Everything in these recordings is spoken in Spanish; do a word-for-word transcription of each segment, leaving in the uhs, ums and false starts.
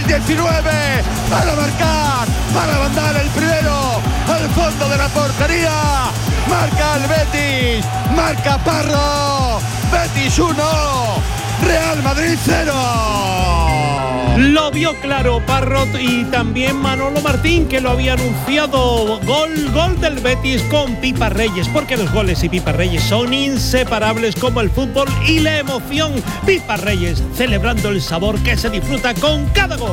diecinueve para marcar, para mandar el primero al fondo de la portería. Marca el Betis, marca Parro. Betis uno, Real Madrid cero. Lo vio claro Parrot y también Manolo Martín, que lo había anunciado. Gol, gol del Betis con Pipa Reyes, porque los goles y Pipa Reyes son inseparables como el fútbol y la emoción. Pipa Reyes celebrando el sabor que se disfruta con cada gol.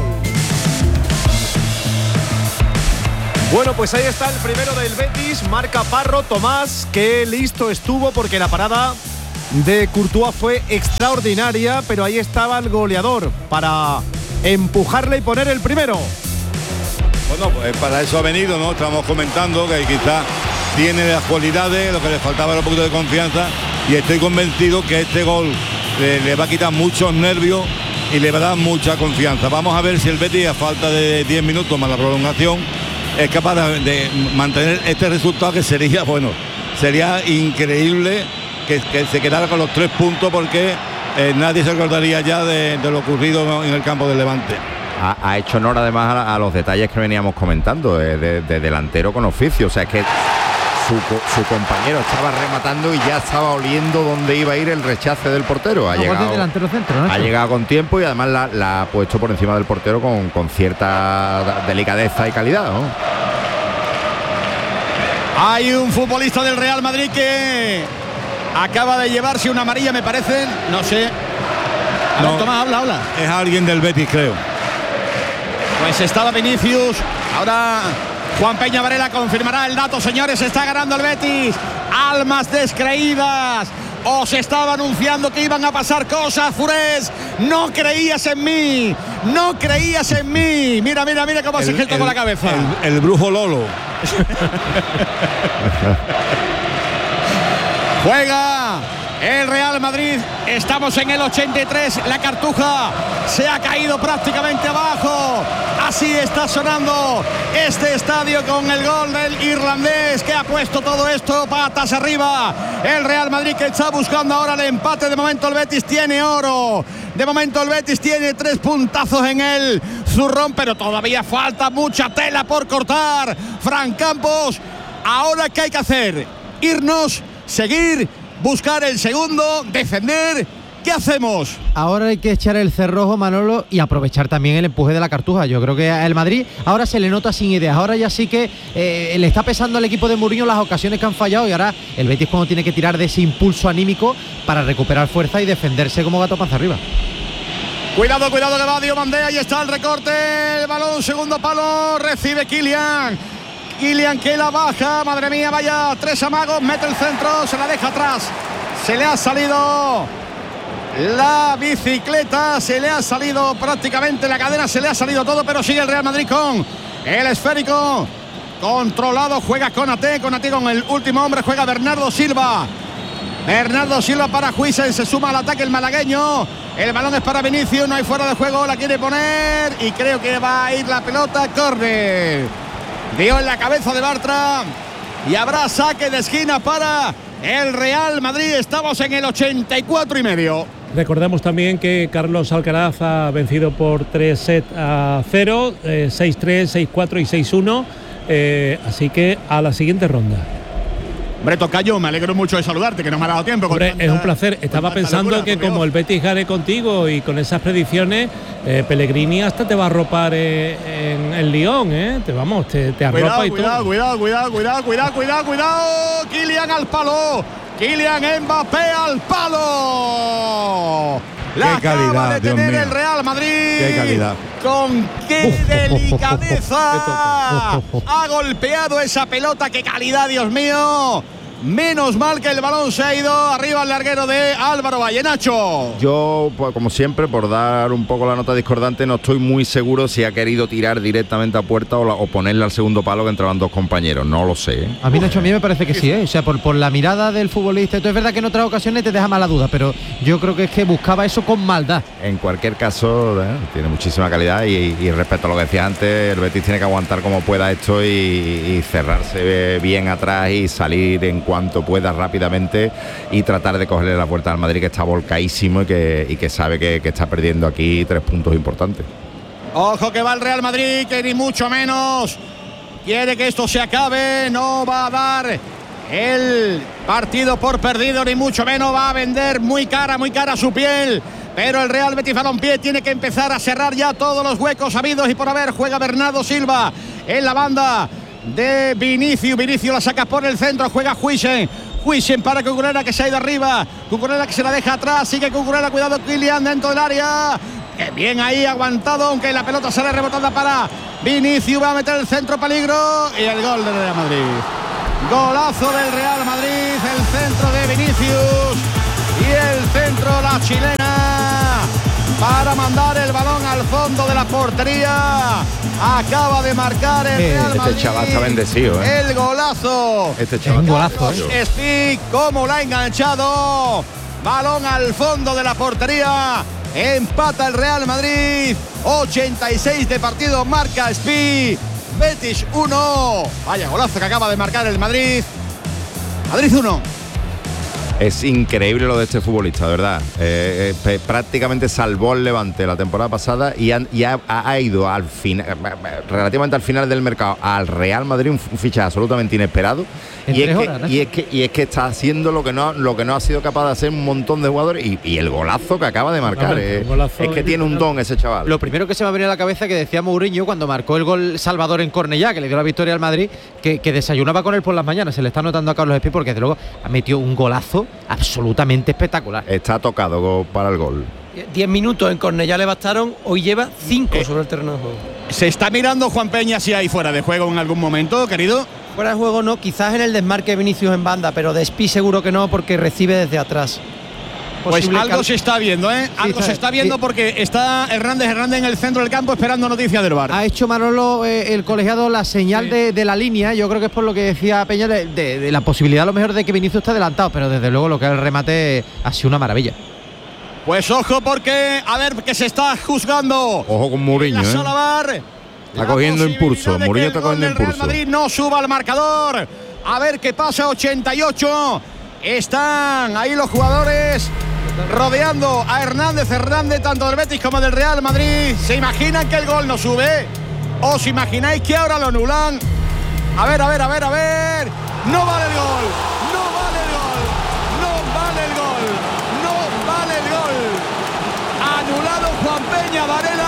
Bueno, pues ahí está el primero del Betis, marca Parro. Tomás, que listo estuvo porque la parada de Courtois fue extraordinaria, pero ahí estaba el goleador para empujarle y poner el primero. Bueno, pues para eso ha venido, ¿no? Estamos comentando que quizás tiene las cualidades, lo que le faltaba era un poquito de confianza, y estoy convencido que este gol le, le va a quitar muchos nervios y le va a dar mucha confianza. Vamos a ver si el Betis, a falta de diez minutos más la prolongación, es capaz de, de mantener este resultado, que sería, bueno, sería increíble que, que se quedara con los tres puntos, porque eh, nadie se acordaría ya de, de lo ocurrido en el campo del Levante. Ha, ha hecho honor además a, a los detalles que veníamos comentando, de, de, de delantero con oficio. O sea, es que su, su compañero estaba rematando y ya estaba oliendo dónde iba a ir el rechace del portero. Ha, no, llegado, delantero centro, ¿no? ha llegado con tiempo y además la, la ha puesto por encima del portero con, con cierta delicadeza y calidad, ¿no? Hay un futbolista del Real Madrid que acaba de llevarse una amarilla, me parece, no sé. A no, ver, Tomás, habla, habla. Es alguien del Betis, creo. Pues estaba Vinicius, ahora Juan Peña Varela confirmará el dato, señores. Está ganando el Betis. Almas descreídas. Os estaba anunciando que iban a pasar cosas, Furés. No creías en mí. No creías en mí. Mira, mira, mira cómo el, se gesta con la cabeza. El, el brujo Lolo. Juega el Real Madrid. Estamos en el ochenta y tres. La Cartuja se ha caído prácticamente abajo. Así está sonando este estadio con el gol del irlandés, que ha puesto todo esto patas arriba. El Real Madrid, que está buscando ahora el empate. De momento el Betis tiene oro. De momento el Betis tiene tres puntazos en el zurrón, pero todavía falta mucha tela por cortar. Fran Campos, ¿ahora qué hay que hacer? Irnos, seguir, buscar el segundo, defender. ¿Qué hacemos? Ahora hay que echar el cerrojo, Manolo, y aprovechar también el empuje de la Cartuja. Yo creo que el Madrid ahora se le nota sin ideas. Ahora ya sí que eh, le está pesando al equipo de Mourinho las ocasiones que han fallado, y ahora el Betis cuando tiene que tirar de ese impulso anímico para recuperar fuerza y defenderse como gato panza arriba. Cuidado, cuidado que va Diomandé. Ahí está el recorte, el balón, segundo palo, recibe Kylian. Kylian que la baja, madre mía, vaya tres amagos, mete el centro, se la deja atrás. Se le ha salido la bicicleta, se le ha salido prácticamente la cadena, se le ha salido todo, pero sigue el Real Madrid con el esférico controlado. Juega Konaté, Konaté con el último hombre, juega Bernardo Silva. Bernardo Silva para Huijsen, se suma al ataque el malagueño. El balón es para Vinicius, no hay fuera de juego, la quiere poner y creo que va a ir la pelota, córner. Dio en la cabeza de Bartra y habrá saque de esquina para el Real Madrid. Estamos en el ochenta y cuatro y medio. Recordamos también que Carlos Alcaraz ha vencido por tres sets a cero, eh, seis tres, seis cuatro y seis uno. Eh, así que a la siguiente ronda. Hombre, Tocayo, me alegro mucho de saludarte, que no me ha dado tiempo. Hombre, tanta, es un placer. Estaba pensando locura, que como el Betis gane contigo y con esas predicciones, eh, Pellegrini hasta te va a arropar eh, en el Lyon, ¿eh? Te vamos, te, te arropa cuidado, y cuidado, todo. Cuidado, cuidado, cuidado, cuidado, cuidado, cuidado. Kylian al palo. Kylian Mbappé al palo. La qué calidad, acaba de Dios tener mío. el Real Madrid. Qué calidad. Con qué delicadeza ha golpeado esa pelota. Qué calidad, Dios mío. Menos mal que el balón se ha ido arriba al larguero de Álvaro Valle. Nacho. Yo, pues, como siempre, por dar un poco la nota discordante, no estoy muy seguro si ha querido tirar directamente a puerta o, la, o ponerle al segundo palo que entraban dos compañeros. No lo sé, ¿eh? A mí, Nacho, a mí me parece que sí, ¿eh? O sea, por, por la mirada del futbolista. Esto es verdad que en otras ocasiones te deja mala duda, pero yo creo que es que buscaba eso con maldad. En cualquier caso, ¿eh? Tiene muchísima calidad y, y respecto a lo que decía antes, el Betis tiene que aguantar como pueda esto y, y cerrarse bien atrás y salir en cuanto pueda rápidamente y tratar de cogerle la vuelta al Madrid, que está volcadísimo y que, y que sabe que, que está perdiendo aquí tres puntos importantes. Ojo que va el Real Madrid, que ni mucho menos quiere que esto se acabe. No va a dar el partido por perdido, ni mucho menos. Va a vender muy cara, muy cara su piel. Pero el Real Betis Balompié tiene que empezar a cerrar ya todos los huecos habidos y por haber. Juega Bernardo Silva en la banda de Vinicius. Vinicius la saca por el centro. Juega Huijsen. Huijsen para Cucurella, que se ha ido arriba. Cucurella que se la deja atrás. Sigue Cucurella. Cuidado Kylian dentro del área. Que bien ahí aguantado. Aunque la pelota sale rebotada para Vinicius. Va a meter el centro, peligro. Y el gol del Real Madrid. Golazo del Real Madrid. El centro de Vinicius. Y el centro, la chilena, para mandar el balón al fondo de la portería. Acaba de marcar el Real este Madrid. Este chaval está bendecido, ¿eh? El golazo. Este chaval. Un golazo, ¿eh? Speak, cómo la ha enganchado. Balón al fondo de la portería. Empata el Real Madrid. ochenta y seis de partido, marca Speak. Betis uno. Vaya golazo que acaba de marcar el Madrid. Madrid uno. Es increíble lo de este futbolista, de verdad. Eh, eh, prácticamente salvó el Levante la temporada pasada y, han, y ha, ha ido al final, relativamente al final del mercado, al Real Madrid, un fichaje absolutamente inesperado. Y es, que, y, es que, y es que está haciendo lo que no, lo que no ha sido capaz de hacer un montón de jugadores y, y el golazo que acaba de marcar. Eh, es que tiene un don ese chaval. Lo primero que se me ha venido a la cabeza que decía Mourinho cuando marcó el gol Salvador en Cornellá, que le dio la victoria al Madrid, que, que desayunaba con él por las mañanas. Se le está notando a Carlos Espí porque desde luego ha metido un golazo absolutamente espectacular. Está tocado para el gol. Diez minutos en Cornellá le bastaron, hoy lleva cinco eh, sobre el terreno de juego. ¿Se está mirando Juan Peña si hay fuera de juego en algún momento, querido? Fuera de juego no, quizás en el desmarque de Vinicius en banda, pero de Espí seguro que no, porque recibe desde atrás. Pues Posible algo cal... se está viendo, ¿eh? Algo sí, se está viendo sí. Porque está Hernández Hernández en el centro del campo esperando noticia del V A R. Ha hecho Manolo, eh, el colegiado, la señal Sí. de, de la línea. Yo creo que es por lo que decía Peña de, de, de la posibilidad a lo mejor de que Vinicius está adelantado, pero desde luego lo que es el remate ha sido una maravilla. Pues ojo porque, a ver, que se está juzgando. Ojo con Mourinho, La ¿eh? sala V A R. Está cogiendo impulso. Mourinho está cogiendo El Real impulso. Madrid no suba al marcador. A ver qué pasa, ochenta y ocho. Están ahí los jugadores rodeando a Hernández Hernández, tanto del Betis como del Real Madrid. ¿Se imaginan que el gol no sube? ¿Os imagináis que ahora lo anulan? A ver, a ver, a ver, a ver. No vale el gol. No vale el gol. No vale el gol. No vale el gol. Anulado Juan Peña Varela.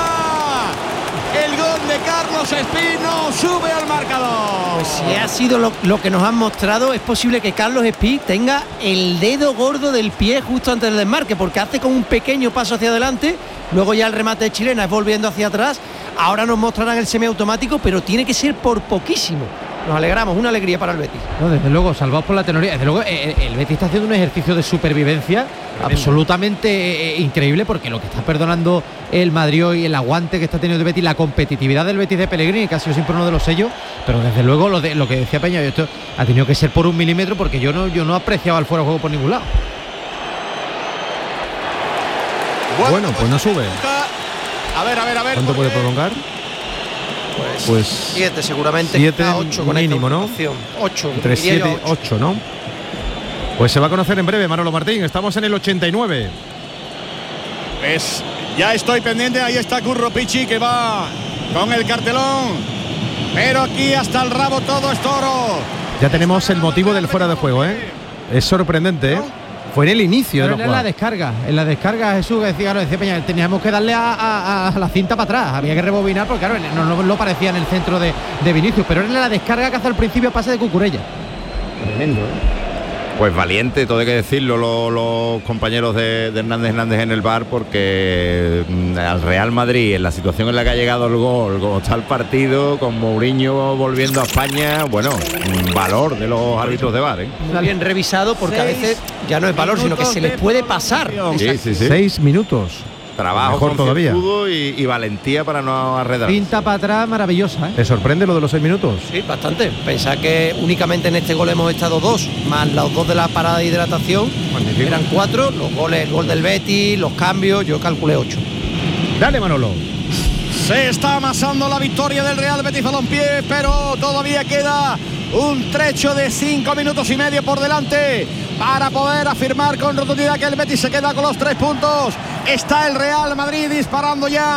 El gol de Carlos Espí no sube al marcador. Pues si ha sido lo, lo que nos han mostrado, es posible que Carlos Espí tenga el dedo gordo del pie justo antes del desmarque, porque hace como un pequeño paso hacia adelante, luego ya el remate de Chilena es volviendo hacia atrás. Ahora nos mostrarán el semiautomático, pero tiene que ser por poquísimo. Nos alegramos, una alegría para el Betis. No, desde luego, salvados por la tenoría. Desde luego, el, el Betis está haciendo un ejercicio de supervivencia absolutamente eh, increíble, porque lo que está perdonando el Madrid hoy, el aguante que está teniendo el Betis, la competitividad del Betis de Pellegrini, que ha sido siempre uno de los sellos, pero desde luego lo, de, lo que decía Peña, esto ha tenido que ser por un milímetro, porque yo no, yo no apreciaba el fuera de juego por ningún lado. Bueno, pues no sube. A ver, a ver, a ver. ¿Cuánto puede prolongar? Pues, Pues siete seguramente. siete ocho con mínimo, ¿no? ocho. Entre siete y ocho, ¿no? Pues se va a conocer en breve, Manolo Martín. Estamos en el ochenta y nueve. Pues ya estoy pendiente. Ahí está Curro Pichi, que va con el cartelón. Pero aquí hasta el rabo todo es toro. Ya tenemos el motivo del fuera de juego, ¿eh? Es sorprendente, ¿eh? Fue en el inicio de Pero los en la descarga, en la descarga, Jesús, que decía, claro, decía Peña, teníamos que darle a, a, a la cinta para atrás, había que rebobinar, porque claro, no, no lo parecía en el centro de, de Vinicius, pero era en la descarga que hace al principio pase de Cucurella. Tremendo, ¿eh? Pues valiente, todo hay que decirlo, los, los compañeros de, de Hernández Hernández en el V A R, porque mm, al Real Madrid, en la situación en la que ha llegado el gol, como está el partido, con Mourinho volviendo a España, bueno, un valor de los árbitros de V A R, ¿eh? Muy bien revisado, porque a veces ya no es valor, sino que se les puede pasar. Sí, sí, sí. Seis minutos. Trabajo Mejor todavía. concienzudo y, y valentía para no arredrar. Pinta para atrás maravillosa, ¿eh? ¿Te sorprende lo de los seis minutos? Sí, bastante. Pensad que únicamente en este gol hemos estado dos, más los dos de la parada de hidratación. Magnífico. Eran cuatro, los goles, el gol del Betis, los cambios, yo calculé ocho. Dale, Manolo. Se está amasando la victoria del Real Betis Balompié, pero todavía queda un trecho de cinco minutos y medio por delante para poder afirmar con rotundidad que el Betis se queda con los tres puntos. Está el Real Madrid disparando ya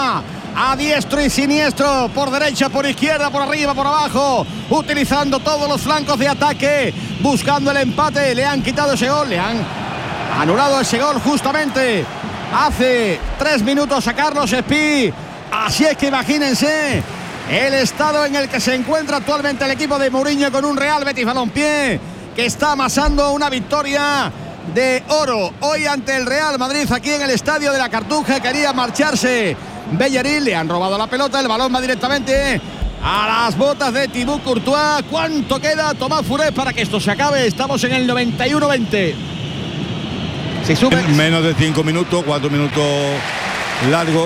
a diestro y siniestro, por derecha, por izquierda, por arriba, por abajo, utilizando todos los flancos de ataque, buscando el empate. Le han quitado ese gol, le han anulado ese gol justamente hace tres minutos a Carlos Espí. Así es que imagínense el estado en el que se encuentra actualmente el equipo de Mourinho, con un Real Betis Balompié que está amasando una victoria de oro hoy ante el Real Madrid aquí en el estadio de la Cartuja. Quería marcharse Bellerín, le han robado la pelota, el balón va directamente a las botas de Thibaut Courtois. ¿Cuánto queda, Tomás Furet, para que esto se acabe? Estamos en el noventa y uno veinte. Si sube menos de cinco minutos, cuatro minutos largos.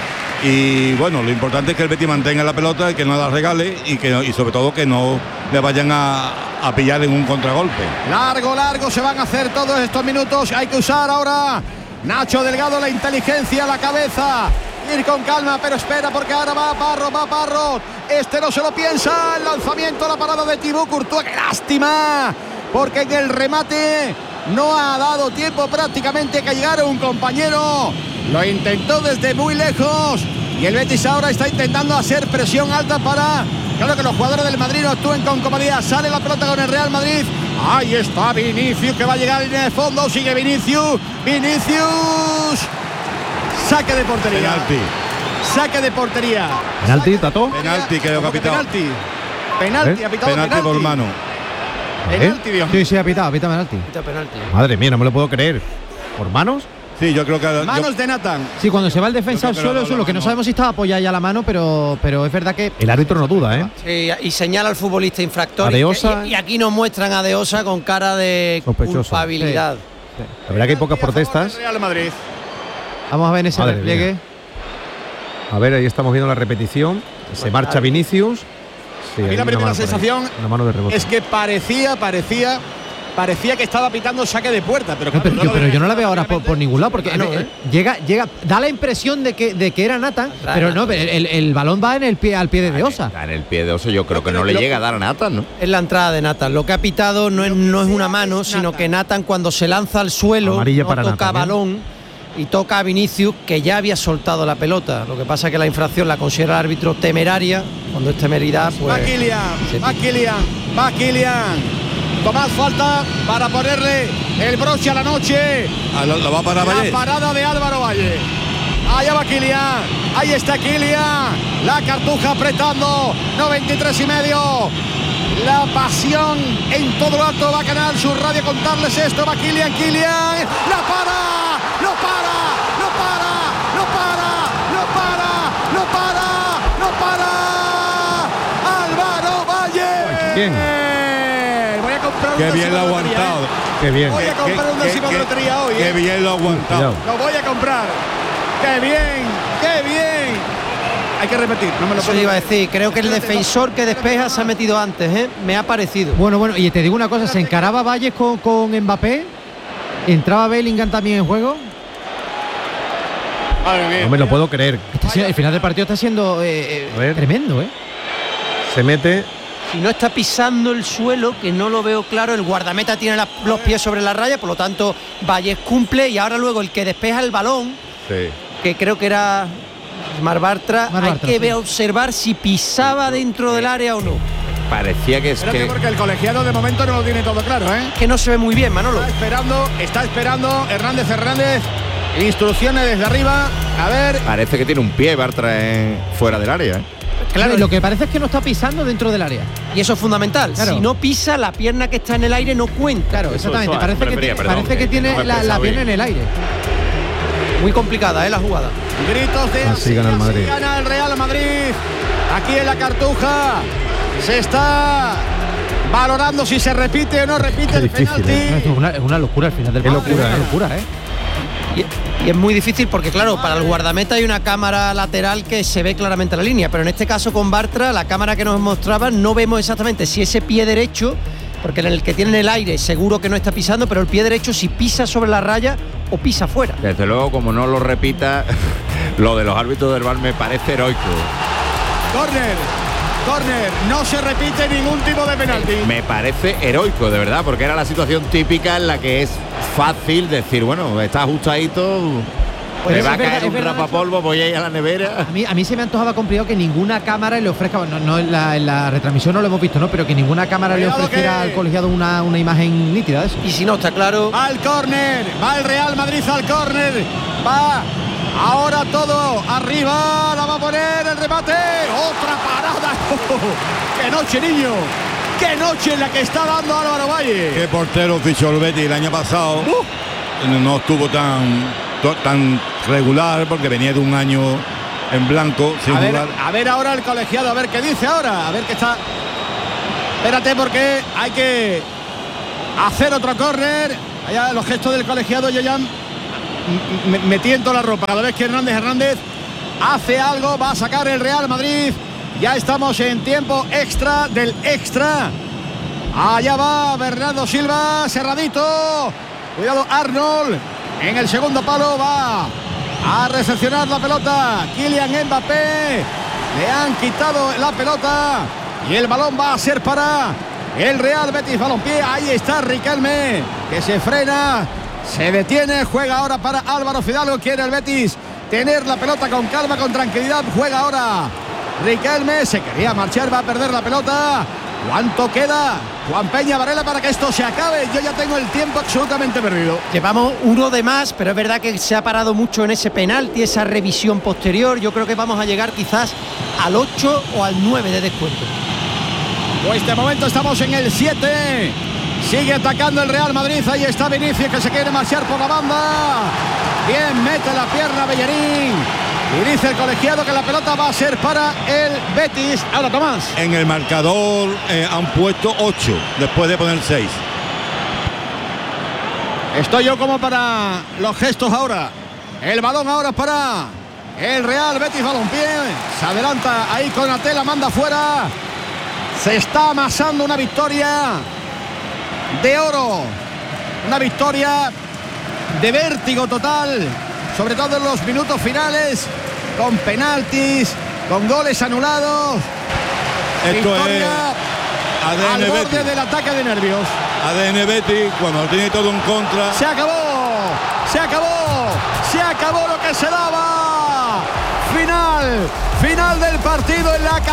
Y bueno, lo importante es que el Betis mantenga la pelota y que no la regale, y que y sobre todo que no le vayan a, a pillar en un contragolpe. Largo, largo se van a hacer todos estos minutos. Hay que usar ahora, Nacho Delgado, la inteligencia, la cabeza, ir con calma, pero espera, porque ahora va Parro, va Parro. Este no se lo piensa. El lanzamiento, la parada de Thibaut Courtois. ¡Qué lástima! Porque en el remate no ha dado tiempo prácticamente que llegara un compañero. Lo intentó desde muy lejos y el Betis ahora está intentando hacer presión alta para, claro, que los jugadores del Madrid no actúen con comodidad. Sale la pelota con el Real Madrid. Ahí está Vinicius, que va a llegar en el fondo. Sigue Vinicius. Vinicius. Saque de portería. Penalti. Saque de portería. Penalti, Tato. Penalti, creo que ha pitado. Penalti. Penalti, ¿Eh? ha pitado Penalti penalti. por mano. Penalti, Dios. Sí, sí, ha pitado, ha pitado penalti. penalti. Madre mía, no me lo puedo creer. ¿Por manos? Sí, yo creo que Manos yo, de Nathan. Sí, cuando se va el defensa Yo al creo que suelo, le ha eso dado lo que la no mano. sabemos si estaba apoyada ya la mano, pero, pero es verdad que El árbitro no duda, ¿eh? Sí, y señala al futbolista infractor. A De Osa. Y, y aquí nos muestran a De Osa con cara de Sospechoso. culpabilidad. La verdad que hay pocas protestas. Real Madrid. vamos a ver en ese Madre repliegue. mía. A ver, ahí estamos viendo la repetición. Se marcha Vinicius. Sí, Aquí hay la una primera mano por ahí. sensación Una mano de rebote. es que parecía, parecía, parecía que estaba pitando saque de puerta, pero, No, claro, pero, no yo, lo pero ve- yo no la veo ahora por, por ningún lado, porque Ah, no, eh, ¿eh? llega, llega, da la impresión de que, de que era Nathan, Rara. pero no, el, el- el balón va en el pie, al pie de De Osa. Está en el pie de oso, yo creo que no le Lo- llega a dar a Nathan, ¿no? Es la entrada de Nathan. Lo que ha pitado no es, no es una mano, sino que Nathan, cuando se lanza al suelo, Amarilla no para toca Nathan, ¿eh? balón y toca a Vinicius, que ya había soltado la pelota. Lo que pasa es que la infracción la considera el árbitro temeraria. Cuando es temeridad, Va pues Kylian, se va pita. Kylian, va Kylian. Tomás, falta para ponerle el broche a la noche. Ah, lo, lo va a parar La Valle. parada de Álvaro Valle. Allá va Kylian. Ahí está Kylian. La Cartuja apretando. noventa y tres y medio. La pasión en todo lo alto. Va a Canal Sur Radio contarles esto. Va Kylian, Kylian. La para. No para. No para. No para. No para. No para. No para. Álvaro Valle. Bien. Voy a comprar un Qué bien lo ha décimo de lotería, aguantado. ¿eh? Qué bien. Voy a comprar un Qué- décimo de qué- lotería hoy. Qué ¿eh? bien lo ha aguantado. Cuidado. Lo voy a comprar. ¡Qué bien! ¡Qué bien! Hay que repetir, no me lo Eso puedo le iba a creer. decir. Creo que el defensor que despeja se ha metido antes, ¿eh? Me ha parecido. Bueno, bueno, y te digo una cosa, se encaraba Valles con, con Mbappé, entraba Bellingham también en juego. Madre mía. No me lo puedo creer. Está siendo- el final del partido está siendo eh, A ver. eh, tremendo, ¿eh? Se mete. Si no está pisando el suelo, que no lo veo claro, el guardameta tiene la- los pies sobre la raya, por lo tanto Valles cumple, y ahora luego el que despeja el balón, Sí. que creo que era Mar Bartra, Mar hay Bartra, que sí. ver, observar si pisaba dentro del área o no. Parecía que es Espérate, que porque el colegiado de momento no lo tiene todo claro, ¿eh? Que no se ve muy bien, Manolo. Está esperando, está esperando Hernández Hernández. Instrucciones desde arriba. A ver. parece que tiene un pie Bartra en- fuera del área, ¿eh? Claro, Lo que parece es que no está pisando dentro del área. y eso es fundamental. Claro. Si no pisa, la pierna que está en el aire no cuenta. Claro, exactamente. eso, Parece eso me que, refería, tiene- perdón, parece que que tiene no me he la, la expresado pierna en bien. el aire. Muy complicada, ¿eh? La jugada. Gritos de Así gana el Madrid. así gana el Real Madrid. Aquí en la Cartuja. Se está valorando si se repite o no repite Qué el difícil, penalti. ¿eh? Es una, es una locura al final del Qué partido. locura, es una ¿eh? locura, ¿eh? Y, y es muy difícil porque, claro, para el guardameta hay una cámara lateral que se ve claramente la línea, pero en este caso con Bartra, la cámara que nos mostraba, no vemos exactamente si ese pie derecho, porque en el que tiene en el aire seguro que no está pisando, pero el pie derecho si pisa sobre la raya o pisa fuera. Desde luego, como no lo repita, lo de los árbitros del V A R me parece heroico. Corner. Corner. No se repite ningún tipo de penalti. Me parece heroico, de verdad, porque era la situación típica en la que es fácil decir, bueno, está ajustadito. Me es va a verdad, caer es un verdad, rapapolvo, voy a ir a la nevera. A mí, a mí se me antojaba complicado que ninguna cámara le ofrezca, no, no en, la, en la retransmisión no lo hemos visto, ¿no? Pero que ninguna cámara Cuidado le ofreciera que- al colegiado una, una imagen nítida de eso. Y si no está claro, Va al córner, va el Real Madrid al córner, va ahora todo arriba, la va a poner el remate, otra parada. ¡Qué noche, niño! ¡Qué noche en la que está dando Álvaro Valle! Qué portero fichó el Betis el año pasado. Uh. No estuvo tan, to- tan regular porque venía de un año en blanco sin A ver, jugar. a ver ahora el colegiado, a ver qué dice ahora, a ver qué está. Espérate porque hay que hacer otro córner. Allá los gestos del colegiado, yo ya m- me, me tiento la ropa. Cada vez que Hernández Hernández hace algo, va a sacar el Real Madrid. Ya estamos en tiempo extra del extra. Allá va Bernardo Silva, cerradito. Cuidado Arnold. En el segundo palo va a recepcionar la pelota Kylian Mbappé. Le han quitado la pelota y el balón va a ser para el Real Betis Balompié. Ahí está Riquelme, que se frena, se detiene, juega ahora para Álvaro Fidalgo. Quiere el Betis tener la pelota con calma, con tranquilidad. Juega ahora Riquelme, se quería marchar, va a perder la pelota. ¿Cuánto queda? Juan Peña Varela para que esto se acabe. Yo ya tengo el tiempo absolutamente perdido. llevamos uno de más, pero es verdad que se ha parado mucho en ese penalti, esa revisión posterior. Yo creo que vamos a llegar quizás al ocho o al nueve de descuento. Pues de momento estamos en el siete. Sigue atacando el Real Madrid. Ahí está Vinicius, que se quiere marchar por la banda. Bien, mete la pierna Bellerín. Y dice el colegiado que la pelota va a ser para el Betis. Ahora Tomás. En el marcador eh, han puesto ocho después de poner seis. Estoy yo como para los gestos ahora. El balón ahora para el Real Betis Balompié. Se adelanta ahí con la tela, manda fuera. Se está amasando una victoria de oro. Una victoria de vértigo total. Sobre todo en los minutos finales. Con penaltis, con goles anulados. Esto victoria es A D al N borde Betis. del ataque de nervios. A D N Betis, cuando lo tiene todo en contra. Se acabó, se acabó, se acabó lo que se daba. Final, final del partido en la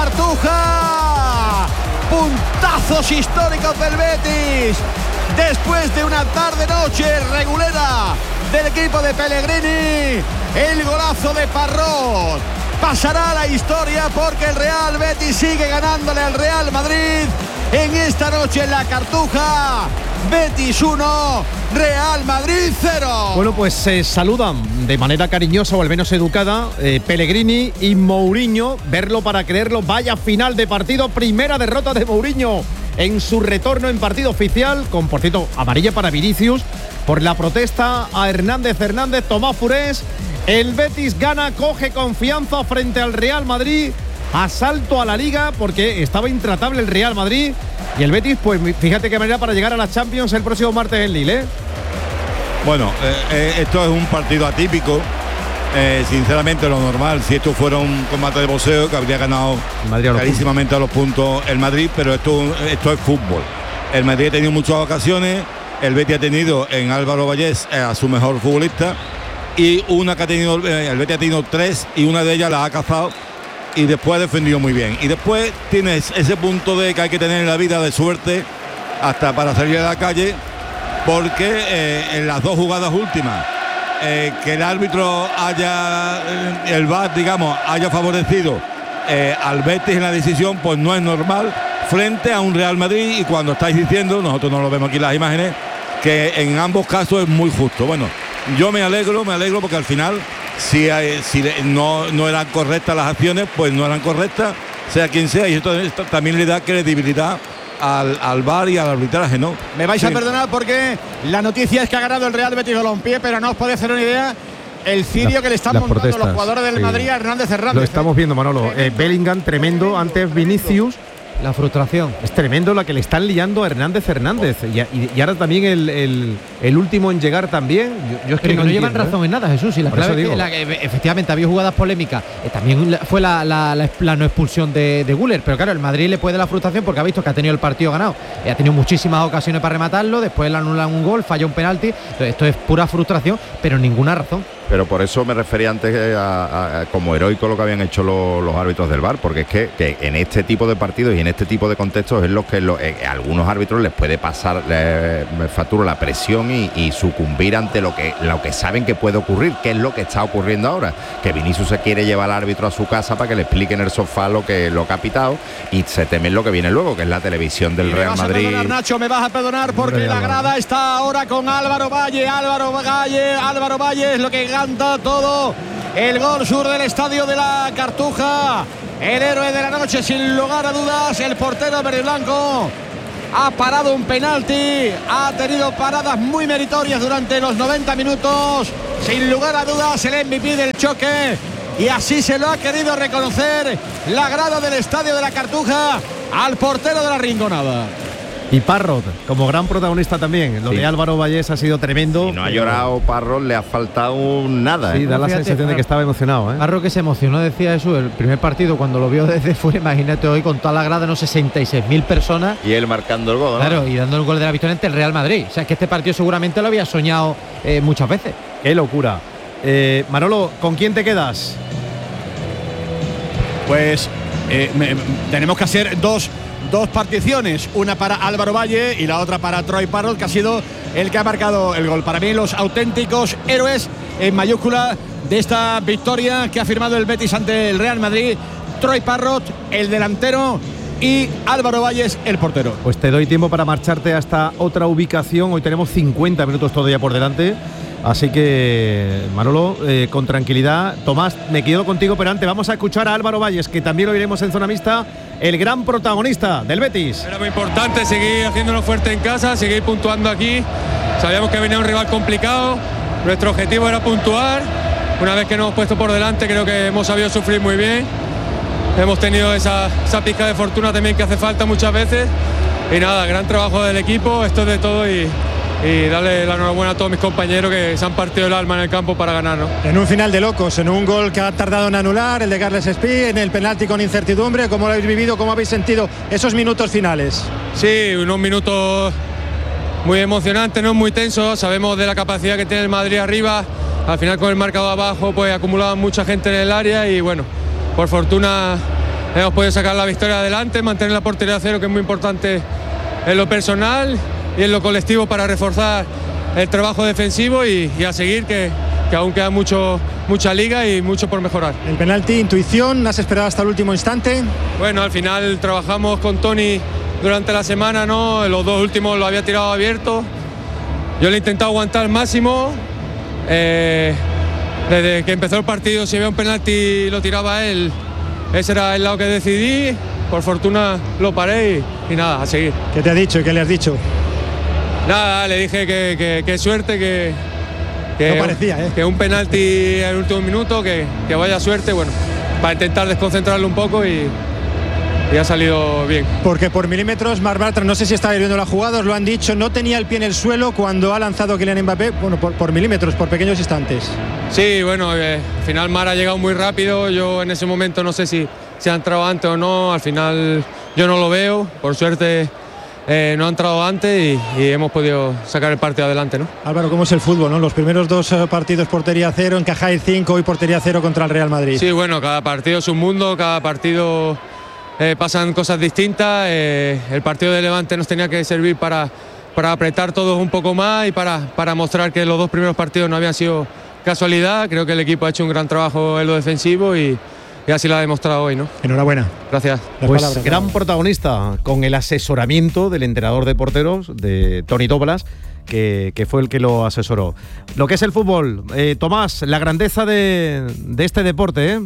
Cartuja. Puntazos históricos del Betis. Después de una tarde-noche regulera del equipo de Pellegrini, el golazo de Parrot pasará a la historia porque el Real Betis sigue ganándole al Real Madrid en esta noche en la Cartuja. Betis uno, Real Madrid cero. Bueno, pues se saludan de manera cariñosa o al menos educada eh, Pellegrini y Mourinho. Verlo para creerlo. Vaya final de partido. Primera derrota de Mourinho en su retorno en partido oficial, con, por cierto, amarilla para Vinicius por la protesta a Hernández Hernández. Tomás Furés. El Betis gana, coge confianza frente al Real Madrid. Asalto a la Liga porque estaba intratable el Real Madrid. Y el Betis, pues fíjate qué manera para llegar a la Champions el próximo martes en Lille, ¿eh? Bueno, eh, eh, esto es un partido atípico. Eh, sinceramente, lo normal, si esto fuera un combate de boxeo, que habría ganado Madrid a los clarísimamente a los puntos el Madrid, pero esto, esto es fútbol. El Madrid ha tenido muchas ocasiones, el Betis ha tenido en Álvaro Vallés eh, a su mejor futbolista, y una que ha tenido, eh, el Betis ha tenido tres, y una de ellas la ha cazado, y después ha defendido muy bien. Y después tienes ese punto de que hay que tener en la vida de suerte hasta para salir a la calle, porque eh, en las dos jugadas últimas, eh, que el árbitro haya, eh, el V A R, digamos, haya favorecido eh, al Betis en la decisión, pues no es normal frente a un Real Madrid. Y cuando estáis diciendo, nosotros no lo vemos aquí en las imágenes, que en ambos casos es muy justo. Bueno, yo me alegro, me alegro porque al final, si, hay, si no, no eran correctas las acciones, pues no eran correctas, sea quien sea, y esto, esto también le da credibilidad al, al V A R y al arbitraje, ¿no? Me vais Sí. a perdonar porque la noticia es que ha ganado el Real Betis Balompié, pero no os podéis hacer una idea el cirio La- que le están las montando protestas, los jugadores del sí. Madrid a Hernández Hernández. Lo estamos viendo, Manolo. Eh, Bellingham, tremendo. Antes Vinicius. La frustración. Es tremendo la que le están liando a Hernández Hernández. Y, y- y ahora también el, el- el último en llegar también. Yo, yo es que Pero no, no llevan entiendo, ¿eh? razón en nada, Jesús. Y la Por eso clave es que digo. la- que efectivamente había jugadas polémicas. Eh, también la- fue la, la- la- la no expulsión de, de Güler. Pero claro, el Madrid le puede la frustración porque ha visto que ha tenido el partido ganado. Eh, ha tenido muchísimas ocasiones para rematarlo. Después le anulan un gol, falla un penalti. Entonces, esto es pura frustración, pero ninguna razón. Pero por eso me refería antes a, a, a como heroico lo que habían hecho lo, los árbitros del V A R, porque es que, que en este tipo de partidos y en este tipo de contextos es lo que lo, eh, a algunos árbitros les puede pasar eh, factura la presión y, y sucumbir ante lo que, lo que saben que puede ocurrir, que es lo que está ocurriendo ahora, que Vinicius se quiere llevar al árbitro a su casa para que le explique en el sofá lo que, lo que ha pitado y se temen lo que viene luego, que es la televisión del Real Madrid. Me vas a perdonar, Nacho, me vas a perdonar porque la grada está ahora con Álvaro Valle, Álvaro Valle, Álvaro Valle es lo que canta todo el gol sur del estadio de la Cartuja. El héroe de la noche, sin lugar a dudas, el portero verde y blanco. Ha parado un penalti, ha tenido paradas muy meritorias durante los noventa minutos. Sin lugar a dudas, el M V P del choque. Y así se lo ha querido reconocer la grada del estadio de la Cartuja al portero de la Rinconada. Y Parrot, como gran protagonista también. Lo sí. de Álvaro Vallés ha sido tremendo. Si no ha llorado Parrot, le ha faltado nada. Sí, ¿eh? da la Fíjate, sensación de que estaba emocionado. ¿eh? Parrot que se emocionó, decía eso, el primer partido cuando lo vio desde fuera. Imagínate hoy con toda la grada, no sesenta y seis mil personas. Y él marcando el gol, ¿no? Claro, y dando el gol de la victoria ante el Real Madrid. O sea, es que este partido seguramente lo había soñado eh, muchas veces. Qué locura. Eh, Manolo, ¿con quién te quedas? Pues eh, me, tenemos que hacer dos, dos particiones, una para Álvaro Valle y la otra para Troy Parrott, que ha sido el que ha marcado el gol. Para mí, los auténticos héroes en mayúscula de esta victoria que ha firmado el Betis ante el Real Madrid. Troy Parrott, el delantero, y Álvaro Valles, el portero. Pues te doy tiempo para marcharte hasta otra ubicación. Hoy tenemos cincuenta minutos todavía por delante. Así que, Manolo, eh, con tranquilidad. Tomás, me quedo contigo, pero antes vamos a escuchar a Álvaro Valles, que también lo iremos en zona mixta, el gran protagonista del Betis. Era muy importante seguir haciéndolo fuerte en casa, seguir puntuando aquí. Sabíamos que venía un rival complicado. Nuestro objetivo era puntuar. Una vez que nos hemos puesto por delante, creo que hemos sabido sufrir muy bien. Hemos tenido esa, esa pizca de fortuna también que hace falta muchas veces. Y nada, gran trabajo del equipo, esto es de todo y... y darle la enhorabuena a todos mis compañeros que se han partido el alma en el campo para ganarnos. En un final de locos, en un gol que ha tardado en anular, el de Carles Espí, en el penalti con incertidumbre. ¿Cómo lo habéis vivido? ¿Cómo habéis sentido esos minutos finales? Sí, unos minutos muy emocionantes, no muy tensos. Sabemos de la capacidad que tiene el Madrid arriba. Al final, con el marcador abajo, pues acumulaba mucha gente en el área y bueno, por fortuna hemos podido sacar la victoria adelante, mantener la portería a cero, que es muy importante en lo personal y en lo colectivo para reforzar el trabajo defensivo y, y a seguir, que, que aún queda mucho, mucha liga y mucho por mejorar. El penalti, intuición, ¿has esperado hasta el último instante? Bueno, al final trabajamos con Tony durante la semana, ¿no? Los dos últimos lo había tirado abierto. Yo le he intentado aguantar al máximo. Eh, desde que empezó el partido, si había un penalti lo tiraba él. Ese era el lado que decidí. Por fortuna lo paré y, y nada, a seguir. ¿Qué te ha dicho y qué le has dicho? Nada, le dije que, que, que suerte, que, que, no parecía, ¿eh? que un penalti en el último minuto, que, que vaya suerte, bueno, para intentar desconcentrarlo un poco y, y ha salido bien. Porque por milímetros, Marc Bartra, no sé si estaba viendo la jugada, os lo han dicho, no tenía el pie en el suelo cuando ha lanzado Kylian Mbappé, bueno, por, por milímetros, por pequeños instantes. Sí, bueno, eh, al final Mar ha llegado muy rápido, yo en ese momento no sé si, si ha entrado antes o no, al final yo no lo veo, por suerte... Eh, no ha entrado antes y, y hemos podido sacar el partido adelante, ¿no? Álvaro, ¿cómo es el fútbol, no? Los primeros dos eh, partidos portería cero, encajáis cinco y portería cero contra el Real Madrid. Sí, bueno, cada partido es un mundo, cada partido eh, pasan cosas distintas. Eh, el partido de Levante nos tenía que servir para, para apretar todos un poco más y para, para mostrar que los dos primeros partidos no habían sido casualidad. Creo que el equipo ha hecho un gran trabajo en lo defensivo y Y así lo ha demostrado hoy, ¿no? Enhorabuena. Gracias. Pues palabras, gran protagonista con el asesoramiento del entrenador de porteros, de Tony Toblas, que, que fue el que lo asesoró. Lo que es el fútbol, eh, Tomás, la grandeza de, de este deporte, ¿eh?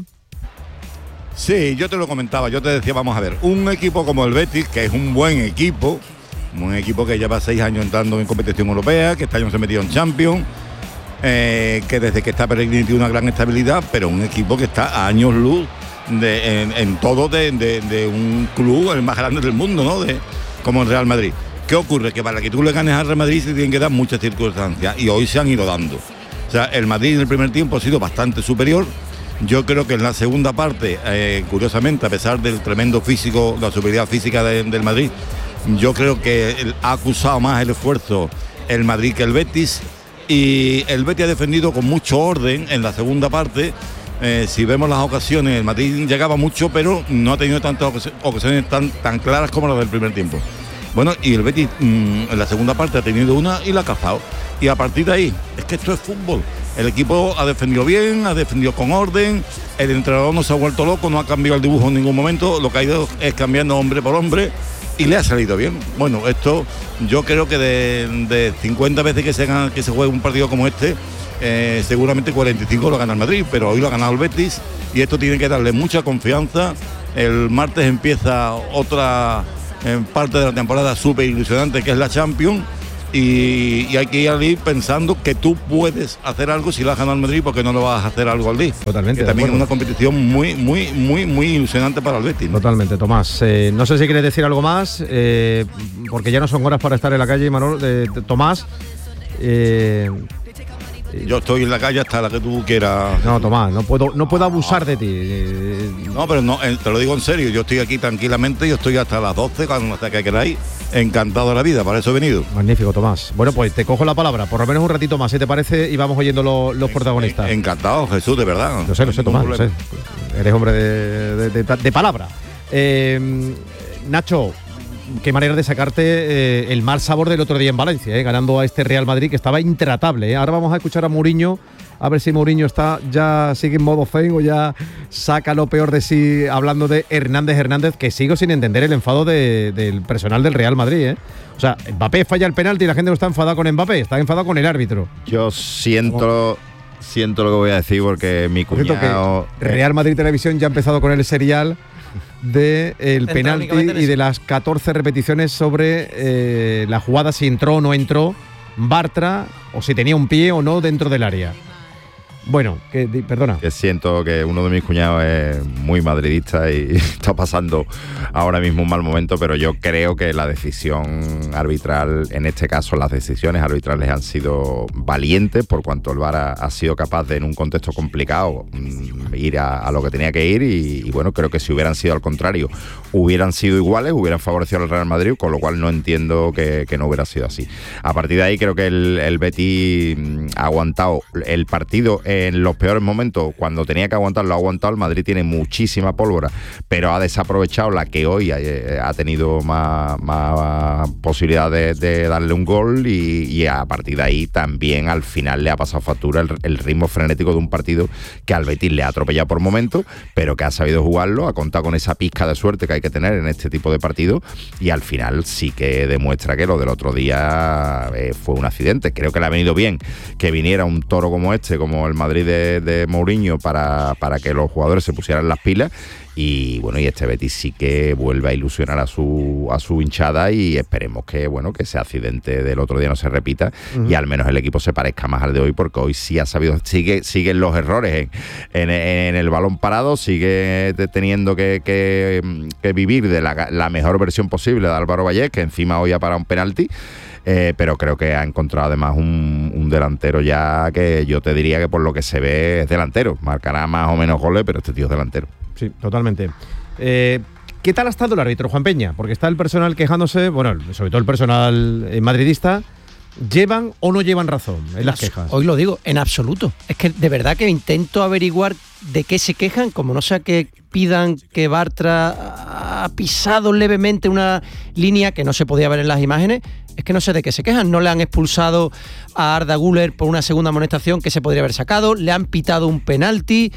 Sí, yo te lo comentaba, yo te decía, vamos a ver, un equipo como el Betis, que es un buen equipo, un equipo que lleva seis años entrando en competición europea, que este año se metió en Champions, Eh, que desde que está Pellegrini tiene una gran estabilidad, pero un equipo que está a años luz de, en, en todo de, de, de un club el más grande del mundo, ¿no? De, como el Real Madrid. ¿Qué ocurre? Que para que tú le ganes al Real Madrid se tienen que dar muchas circunstancias y hoy se han ido dando. O sea, el Madrid en el primer tiempo ha sido bastante superior. Yo creo que en la segunda parte, eh, curiosamente, a pesar del tremendo físico, la superioridad física de, del Madrid, yo creo que el, ha acusado más el esfuerzo el Madrid que el Betis. y el Betis ha defendido con mucho orden en la segunda parte. Eh, si vemos las ocasiones, el Madrid llegaba mucho, pero no ha tenido tantas ocasiones tan, tan claras como las del primer tiempo. Bueno, y el Betis mmm, en la segunda parte ha tenido una y la ha cazado. Y a partir de ahí, es que esto es fútbol. El equipo ha defendido bien, ha defendido con orden, el entrenador no se ha vuelto loco, no ha cambiado el dibujo en ningún momento, lo que ha ido es cambiando hombre por hombre y le ha salido bien. Bueno, esto yo creo que de, de cincuenta veces que se, gana, que se juegue un partido como este, eh, seguramente cuarenta y cinco lo gana el Madrid, pero hoy lo ha ganado el Betis y esto tiene que darle mucha confianza. El martes empieza otra eh, parte de la temporada súper ilusionante, que es la Champions. Y, y hay que ir al día pensando que tú puedes hacer algo si la has ganado al Madrid, porque no lo vas a hacer algo al día. Totalmente. Que también es una competición muy, muy, muy, muy ilusionante para el Betis, ¿no? Totalmente, Tomás. Eh, no sé si quieres decir algo más, eh, porque ya no son horas para estar en la calle, Manolo. Eh, Tomás. Eh, Yo estoy en la calle hasta la que tú quieras. No, Tomás, no puedo, no puedo abusar de ti. No, pero no, te lo digo en serio. Yo estoy aquí tranquilamente, yo estoy hasta las doce, cuando hasta que queráis. Encantado de la vida, para eso he venido. Magnífico, Tomás. Bueno, pues te cojo la palabra, por lo menos un ratito más, si te parece, y vamos oyendo lo, los protagonistas. Encantado, Jesús, de verdad. Lo sé, lo sé, Tomás, lo sé. Eres hombre de, de, de, de palabra. Eh, Nacho, qué manera de sacarte eh, el mal sabor del otro día en Valencia, eh, ganando a este Real Madrid que estaba intratable. Eh. Ahora vamos a escuchar a Mourinho, a ver si Mourinho está ya sigue en modo zen o ya saca lo peor de sí, hablando de Hernández Hernández, que sigo sin entender el enfado de, del personal del Real Madrid. Eh. O sea, Mbappé falla el penalti y la gente no está enfadada con Mbappé, está enfadada con el árbitro. Yo siento... Siento lo que voy a decir porque mi cuñado... Que Real Madrid Televisión ya ha empezado con el serial de el penalti y de las catorce repeticiones sobre eh, la jugada, si entró o no entró Bartra, o si tenía un pie o no dentro del área. Bueno, que, perdona. Que siento que uno de mis cuñados es muy madridista y está pasando ahora mismo un mal momento, pero yo creo que la decisión arbitral, en este caso las decisiones arbitrales han sido valientes, por cuanto el V A R ha, ha sido capaz de, en un contexto complicado, ir a, a lo que tenía que ir y, y bueno, creo que si hubieran sido al contrario, hubieran sido iguales, hubieran favorecido al Real Madrid, con lo cual no entiendo que, que no hubiera sido así. A partir de ahí creo que el, el Betis ha aguantado el partido en los peores momentos, cuando tenía que aguantar, lo ha aguantado. El Madrid tiene muchísima pólvora, pero ha desaprovechado la que hoy ha, ha tenido más, más posibilidad de, de darle un gol y, y a partir de ahí también al final le ha pasado factura el, el ritmo frenético de un partido que al Betis le ha atropellado por momentos, pero que ha sabido jugarlo, ha contado con esa pizca de suerte que hay que tener en este tipo de partidos y al final sí que demuestra que lo del otro día eh, fue un accidente. Creo que le ha venido bien que viniera un toro como este, como el Madrid de, de Mourinho, para, para que los jugadores se pusieran las pilas y bueno, y este Betis sí que vuelve a ilusionar a su a su hinchada y esperemos que bueno que ese accidente del otro día no se repita uh-huh. y al menos el equipo se parezca más al de hoy, porque hoy sí ha sabido, sigue siguen los errores en, en, en el balón parado, sigue teniendo que, que, que vivir de la, la mejor versión posible de Álvaro Vallés, que encima hoy ha parado un penalti. Eh, pero creo que ha encontrado además un, un delantero ya que yo te diría que por lo que se ve es delantero. Marcará más o menos goles, pero este tío es delantero. Sí, totalmente. Eh, ¿Qué tal ha estado el árbitro, Juan Peña? Porque está el personal quejándose, bueno, sobre todo el personal madridista. ¿Llevan o no llevan razón en las quejas? Hoy lo digo, en absoluto. Es que de verdad que intento averiguar de qué se quejan, como no sea que pidan que Bartra ha pisado levemente una línea que no se podía ver en las imágenes. Es que no sé de qué se quejan. No le han expulsado a Arda Güler por una segunda amonestación que se podría haber sacado. Le han pitado un penalti.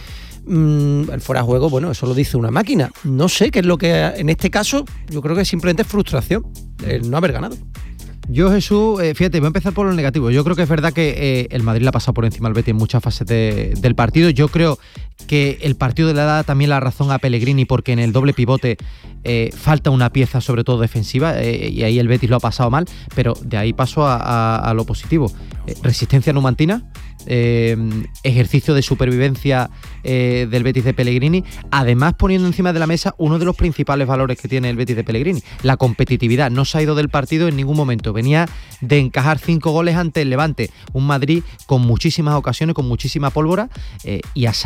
Mm, el fuera de juego, bueno, eso lo dice una máquina. No sé qué es lo que en este caso yo creo que simplemente es frustración el no haber ganado. Yo, Jesús, eh, fíjate, voy a empezar por lo negativo. Yo creo que es verdad que eh, el Madrid le ha pasado por encima al Betis en muchas fases de, del partido. Yo creo que el partido le da también la razón a Pellegrini, porque en el doble pivote eh, falta una pieza, sobre todo defensiva, eh, y ahí el Betis lo ha pasado mal, pero de ahí paso a, a, a lo positivo. Eh, resistencia numantina, eh, ejercicio de supervivencia eh, del Betis de Pellegrini, además poniendo encima de la mesa uno de los principales valores que tiene el Betis de Pellegrini, la competitividad. No se ha ido del partido en ningún momento, venía de encajar cinco goles ante el Levante, un Madrid con muchísimas ocasiones, con muchísima pólvora, eh, y ha sabido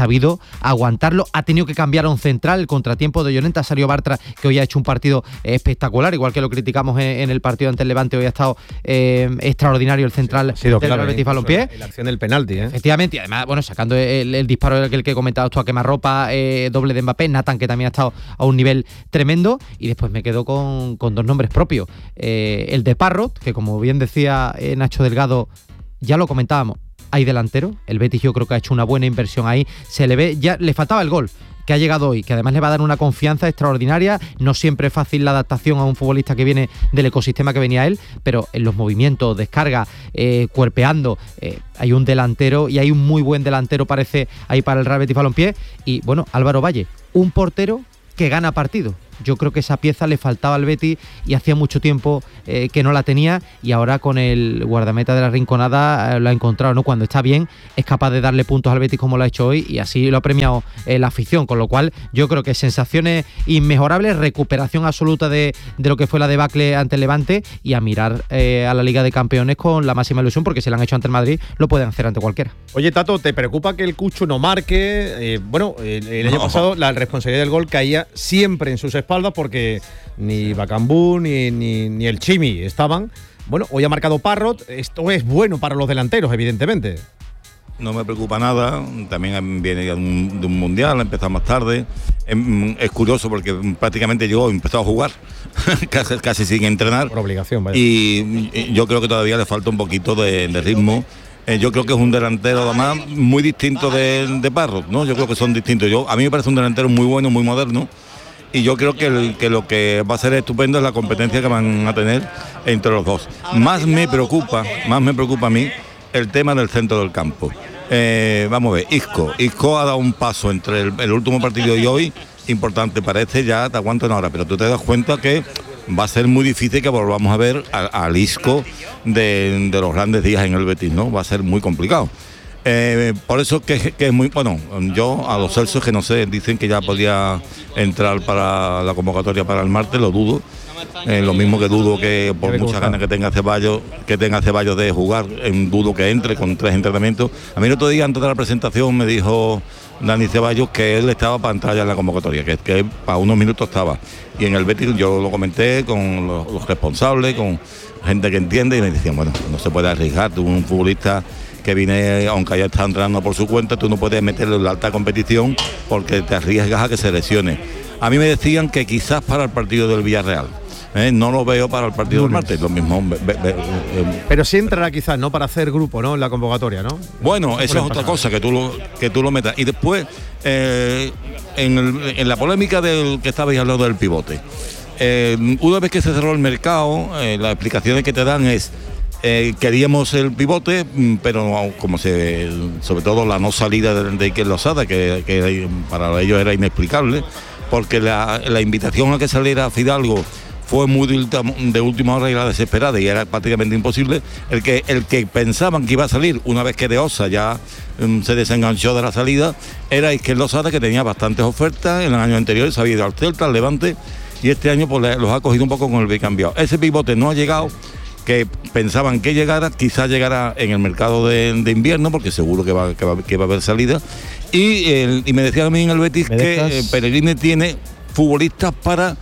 aguantarlo. Ha tenido que cambiar a un central, el contratiempo de Llorente, ha salido Bartra, que hoy ha hecho un partido espectacular, igual que lo criticamos en, en el partido ante el Levante. Hoy ha estado eh, extraordinario el central sí, del Real Betis Balompié. La acción del penalti, ¿eh? Efectivamente, y además, bueno, sacando el, el disparo del que he comentado tú a quemarropa, eh, doble de Mbappé, Nathan, que también ha estado a un nivel tremendo, y después me quedo con, con dos nombres propios. Eh, el de Parrot, que como bien decía eh, Nacho Delgado, ya lo comentábamos, hay delantero, el Betis yo creo que ha hecho una buena inversión ahí, se le ve, ya le faltaba el gol que ha llegado hoy, que además le va a dar una confianza extraordinaria. No siempre es fácil la adaptación a un futbolista que viene del ecosistema que venía él, pero en los movimientos, descarga, eh, cuerpeando, eh, hay un delantero, y hay un muy buen delantero parece ahí para el Real Betis Balompié. Y bueno, Álvaro Valle, un portero que gana partido. Yo creo que esa pieza le faltaba al Betis y hacía mucho tiempo eh, que no la tenía, y ahora con el guardameta de la Rinconada eh, lo ha encontrado, ¿no? Cuando está bien es capaz de darle puntos al Betis como lo ha hecho hoy, y así lo ha premiado eh, la afición, con lo cual yo creo que sensaciones inmejorables, recuperación absoluta de, de lo que fue la debacle ante el Levante, y a mirar eh, a la Liga de Campeones con la máxima ilusión, porque si lo han hecho ante el Madrid lo pueden hacer ante cualquiera. Oye, Tato, ¿te preocupa que el Cucho no marque? Eh, bueno, el, el año no. pasado la responsabilidad del gol caía siempre en sus espaldas, porque ni Bacambú ni, ni, ni el Chimi estaban. Bueno, hoy ha marcado Parrot. Esto es bueno para los delanteros, evidentemente. No me preocupa nada, también viene de un, de un mundial, ha empezado más tarde. Es, es curioso porque prácticamente yo he empezado a jugar, casi, casi sin entrenar. Por obligación, vaya. Y, y yo creo que todavía le falta un poquito de, de ritmo. Eh, yo creo que es un delantero además muy distinto de, de Parrot, ¿no? Yo creo que son distintos. Yo, a mí me parece un delantero muy bueno, muy moderno. Y yo creo que, el, que lo que va a ser estupendo es la competencia que van a tener entre los dos. Más me preocupa, más me preocupa a mí el tema del centro del campo. Eh, vamos a ver, Isco. Isco ha dado un paso entre el, el último partido y hoy, importante, parece, ya te aguanto una hora, pero tú te das cuenta que va a ser muy difícil que volvamos a ver al Isco de, de los grandes días en el Betis, ¿no? Va a ser muy complicado. Eh, por eso que, que es muy bueno. Yo a los Celsos, que no sé, dicen que ya podía entrar para la convocatoria para el martes, lo dudo. Eh, lo mismo que dudo que por muchas ganas que tenga Ceballos, que tenga Ceballos de jugar, en dudo que entre con tres entrenamientos. A mí el otro día antes de la presentación me dijo Dani Ceballos que él estaba para entrar ya en la convocatoria, que, que para unos minutos estaba. Y en el Betis yo lo comenté con los, los responsables, con gente que entiende, y me decían, bueno, no se puede arriesgar, tú un futbolista que viene, aunque haya estado entrenando por su cuenta, tú no puedes meterlo en la alta competición porque te arriesgas a que se lesione. A mí me decían que quizás para el partido del Villarreal, ¿eh? No lo veo para el partido del martes, lo mismo. Be, be, be, eh. Pero sí entrará quizás, ¿no? Para hacer grupo, ¿no? En la convocatoria, ¿no? Bueno, eso es otra cosa, que tú lo, que tú lo metas. Y después, eh, en, el, en la polémica del que estabais hablando del pivote, eh, una vez que se cerró el mercado, eh, las explicaciones que te dan es Eh, queríamos el pivote, pero como se, sobre todo la no salida de, de Iker Losada, que, que para ellos era inexplicable, porque la, la invitación a que saliera Fidalgo fue muy de, de última hora y la desesperada, y era prácticamente imposible. El que, el que pensaban que iba a salir una vez que De Osa ya um, se desenganchó de la salida, era Iker Losada, que tenía bastantes ofertas en el año anterior, se había ido al Celta, al Levante, y este año pues los ha cogido un poco con el bicambiado. Ese pivote no ha llegado, que pensaban que llegara, quizás llegará en el mercado de, de invierno, porque seguro que va, que va, que va a haber salida. Y, el, y me decía a mí en el Betis que eh, Pellegrini tiene futbolistas para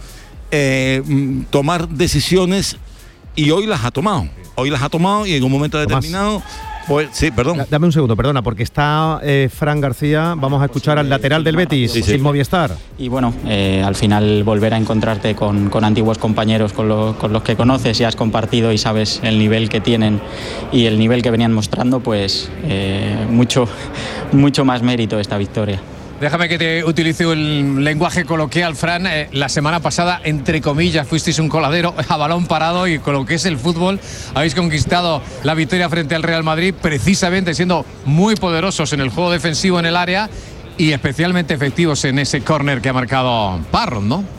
eh, tomar decisiones, y hoy las ha tomado. Hoy las ha tomado y en un momento determinado... Pues sí, perdón. D- dame un segundo, perdona, porque está eh, Fran García. Vamos a escuchar al lateral del Betis, sí, sí. Sin Movistar. Y bueno, eh, al final volver a encontrarte con, con antiguos compañeros con, lo, con los que conoces y has compartido y sabes el nivel que tienen y el nivel que venían mostrando, pues eh, mucho, mucho más mérito esta victoria. Déjame que te utilice un lenguaje coloquial, Fran. Eh, la semana pasada, entre comillas, fuisteis un coladero a balón parado, y con lo que es el fútbol habéis conquistado la victoria frente al Real Madrid, precisamente siendo muy poderosos en el juego defensivo en el área y especialmente efectivos en ese córner que ha marcado Parrot, ¿no?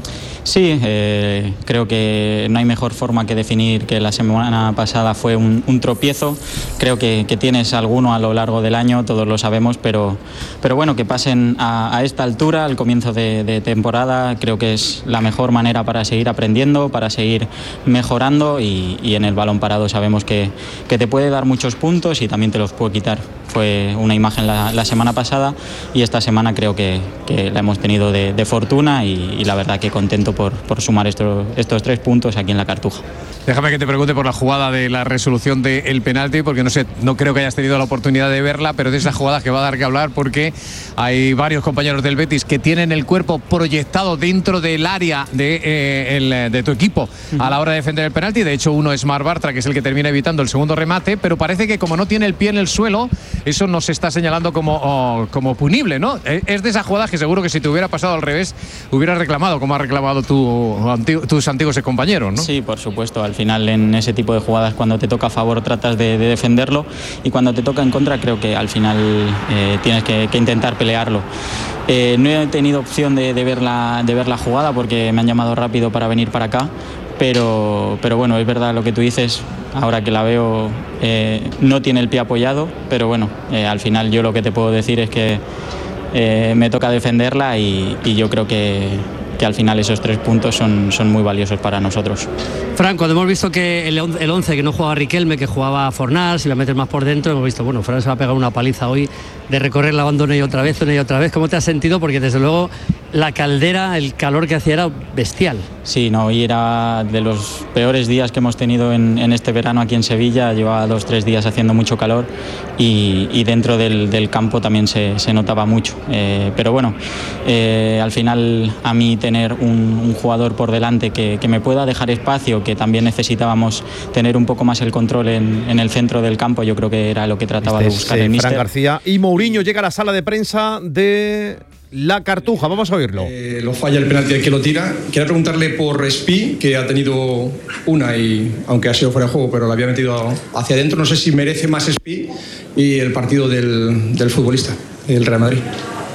Sí, eh, creo que no hay mejor forma que definir que la semana pasada fue un, un tropiezo. Creo que, que tienes alguno a lo largo del año, todos lo sabemos, pero, pero bueno, que pasen a, a esta altura, al comienzo de, de temporada, creo que es la mejor manera para seguir aprendiendo, para seguir mejorando y, y en el balón parado sabemos que, que te puede dar muchos puntos y también te los puede quitar. Fue una imagen la, la semana pasada y esta semana creo que, que la hemos tenido de, de fortuna y, y la verdad que contento por, por sumar estos, estos tres puntos aquí en la Cartuja. Déjame que te pregunte por la jugada de la resolución del penalti, porque no sé, no creo que hayas tenido la oportunidad de verla, pero de esa jugada que va a dar que hablar, porque hay varios compañeros del Betis que tienen el cuerpo proyectado dentro del área de, eh, el, de tu equipo a la hora de defender el penalti. De hecho, uno es Marc Bartra, que es el que termina evitando el segundo remate, pero parece que como no tiene el pie en el suelo, eso nos está señalando como, oh, como punible, ¿no? Es de esas jugadas que seguro que si te hubiera pasado al revés, hubieras reclamado, como ha reclamado tu, tus antiguos compañeros, ¿no? Sí, por supuesto. Al final en ese tipo de jugadas cuando te toca a favor tratas de, de defenderlo y cuando te toca en contra creo que al final eh, tienes que, que intentar pelearlo. Eh, no he tenido opción de, de, ver la, de ver la jugada porque me han llamado rápido para venir para acá, pero, pero bueno, es verdad lo que tú dices, ahora que la veo eh, no tiene el pie apoyado, pero bueno, eh, al final yo lo que te puedo decir es que eh, me toca defenderla y, y yo creo que que al final esos tres puntos son, son muy valiosos para nosotros. Fran, cuando hemos visto que el, el once, que no jugaba Riquelme, que jugaba Fornals, si la metes más por dentro, hemos visto, bueno, Fran se va a pegar una paliza hoy de recorrer la banda una y otra vez, una y otra vez. ¿Cómo te has sentido? Porque desde luego la caldera, el calor que hacía era bestial. Sí, no, hoy era de los peores días que hemos tenido en, en este verano aquí en Sevilla. Llevaba dos, tres días haciendo mucho calor y, y dentro del, del campo también se, se notaba mucho. Eh, pero bueno, eh, al final a mí tener un, un jugador por delante que, que me pueda dejar espacio, que también necesitábamos tener un poco más el control en, en el centro del campo, yo creo que era lo que trataba este de buscar es, el eh, míster. Fran García y Mourinho llega a la sala de prensa de la Cartuja, vamos a oírlo. Eh, lo falla el penalti, el que lo tira. Quería preguntarle por Spi, que ha tenido una y aunque ha sido fuera de juego, pero la había metido hacia adentro. No sé si merece más Spi y el partido del, del futbolista, el Real Madrid.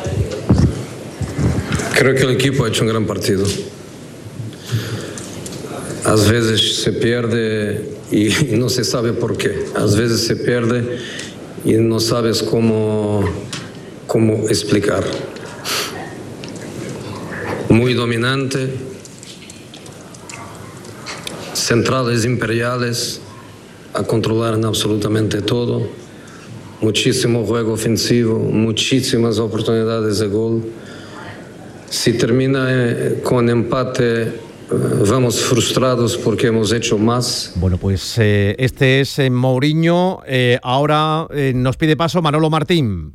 Creo que el equipo ha hecho un gran partido. A veces se pierde y no se sabe por qué. A veces se pierde y no sabes cómo, cómo explicar. Muy dominante, centrales imperiales a controlar en absolutamente todo, muchísimo juego ofensivo, muchísimas oportunidades de gol. Si termina con empate, vamos frustrados porque hemos hecho más. Bueno, pues eh, este es eh, Mourinho. Eh, ahora eh, nos pide paso Manolo Martín.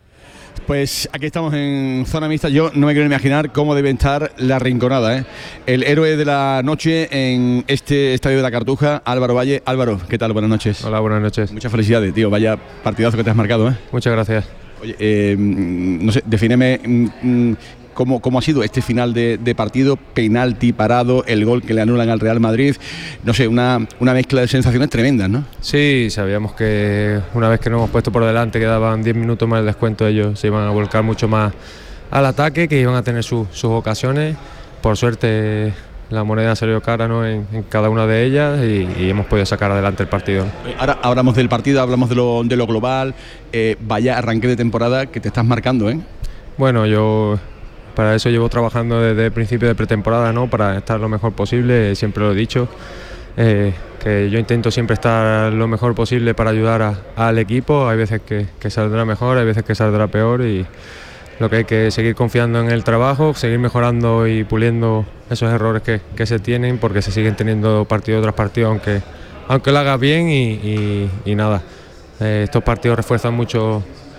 Pues aquí estamos en zona mixta. Yo no me quiero imaginar cómo debe estar la Rinconada, ¿eh? El héroe de la noche en este estadio de la Cartuja, Álvaro Valle. Álvaro, ¿qué tal? Buenas noches. Hola, buenas noches. Muchas felicidades, tío. Vaya partidazo que te has marcado, ¿eh? Muchas gracias. Oye, eh, no sé, defíneme mm, cómo, cómo ha sido este final de, de partido, penalti parado, el gol que le anulan al Real Madrid. No sé, una, una mezcla de sensaciones tremendas, ¿no? Sí, sabíamos que una vez que nos hemos puesto por delante, quedaban diez minutos más el descuento, ellos se iban a volcar mucho más al ataque, que iban a tener su, sus ocasiones. Por suerte la moneda salió cara, ¿no?, en, en cada una de ellas y, y hemos podido sacar adelante el partido. Ahora hablamos del partido, hablamos de lo, de lo global. Eh, vaya arranque de temporada que te estás marcando, ¿eh? Bueno, yo para eso llevo trabajando desde el principio de pretemporada, ¿no?, para estar lo mejor posible, siempre lo he dicho, eh, que yo intento siempre estar lo mejor posible para ayudar a, al equipo. Hay veces que, que saldrá mejor, hay veces que saldrá peor y lo que hay que seguir confiando en el trabajo, seguir mejorando y puliendo esos errores que, que se tienen, porque se siguen teniendo partido tras partido, aunque, aunque lo hagas bien y, y, y nada. Eh, estos partidos refuerzan mucho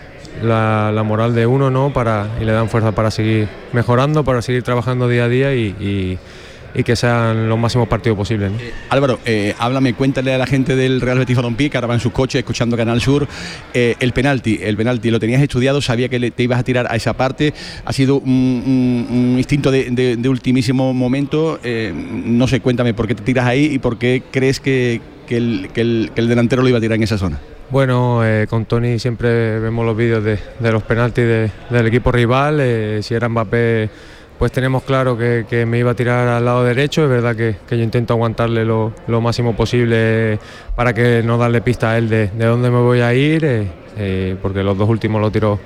La, la moral de uno, ¿no?, para, y le dan fuerza para seguir mejorando, para seguir trabajando día a día y, y, y que sean los máximos partidos posibles, ¿no? Eh, Álvaro, eh, háblame, cuéntale a la gente del Real Betis Balompié, que ahora va en sus coches escuchando Canal Sur, eh, el penalti, el penalti, ¿lo tenías estudiado? ¿Sabía que le, te ibas a tirar a esa parte? ¿Ha sido un, un, un instinto de, de, de ultimísimo momento? Eh, no sé, cuéntame por qué te tiras ahí y por qué crees que, que, el, que, el, que el delantero lo iba a tirar en esa zona. Bueno, eh, con Tony siempre vemos los vídeos de, de los penaltis de, del equipo rival. Eh, si era Mbappé, pues tenemos claro que, que me iba a tirar al lado derecho. Es verdad que, que yo intento aguantarle lo, lo máximo posible para que no darle pista a él de, de dónde me voy a ir, eh, eh, porque los dos últimos lo tiró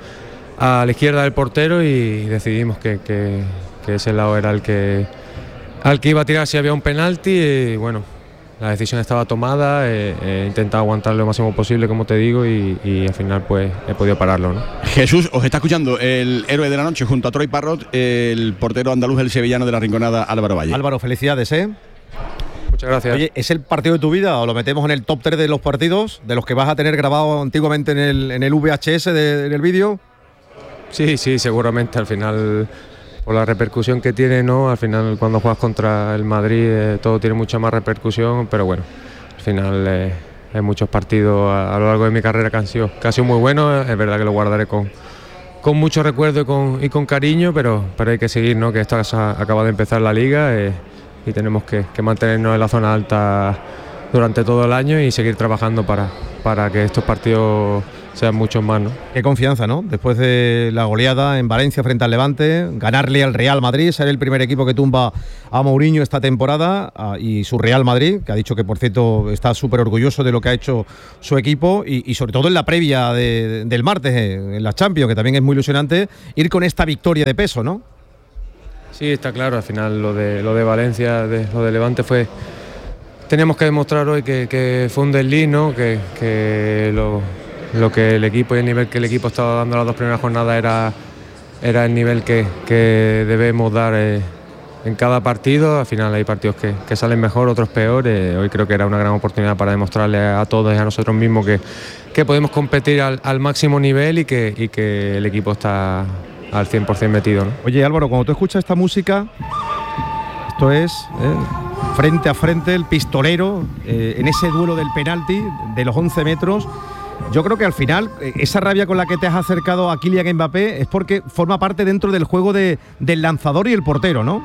a la izquierda del portero y decidimos que, que, que ese lado era el que, al que iba a tirar si había un penalti. Y bueno, la decisión estaba tomada, he, he intentado aguantar lo máximo posible, como te digo, y, y al final pues he podido pararlo, ¿no? Jesús, os está escuchando el héroe de la noche junto a Troy Parrott, el portero andaluz, el sevillano de la Rinconada, Álvaro Valle. Álvaro, felicidades, ¿eh? Muchas gracias. Oye, ¿es el partido de tu vida o lo metemos en el top tres de los partidos, de los que vas a tener grabado antiguamente en el, en el V H S de, en el vídeo? Sí, sí, seguramente al final, por la repercusión que tiene, ¿no? Al final cuando juegas contra el Madrid eh, todo tiene mucha más repercusión, pero bueno, al final eh, hay muchos partidos a, a lo largo de mi carrera que han sido, que han sido muy buenos. Es verdad que lo guardaré con, con mucho recuerdo y con, y con cariño, pero, pero hay que seguir, ¿no? Que esto acaba de empezar la liga eh, y tenemos que, que mantenernos en la zona alta durante todo el año y seguir trabajando para, para que estos partidos sean muchos más, ¿no? Qué confianza, ¿no? Después de la goleada en Valencia frente al Levante, ganarle al Real Madrid, ser el primer equipo que tumba a Mourinho esta temporada, y su Real Madrid, que ha dicho que por cierto está súper orgulloso de lo que ha hecho su equipo, y, y sobre todo en la previa de, del martes en la Champions, que también es muy ilusionante, ir con esta victoria de peso, ¿no? Sí, está claro, al final lo de, lo de Valencia, de, lo de Levante fue... Teníamos que demostrar hoy que, que fue un desliz, ¿no? Que, que lo... lo que el equipo y el nivel que el equipo estaba dando las dos primeras jornadas era, era el nivel que, que debemos dar eh, en cada partido. Al final hay partidos que, que salen mejor, otros peor. Eh, hoy creo que era una gran oportunidad para demostrarle a todos y a nosotros mismos que, que podemos competir al, al máximo nivel y que, y que el equipo está al cien por ciento metido, ¿no? Oye, Álvaro, cuando tú escuchas esta música, esto es eh, frente a frente el pistolero eh, en ese duelo del penalti de los once metros. Yo creo que al final esa rabia con la que te has acercado a Kylian Mbappé es porque forma parte dentro del juego de, del lanzador y el portero, ¿no?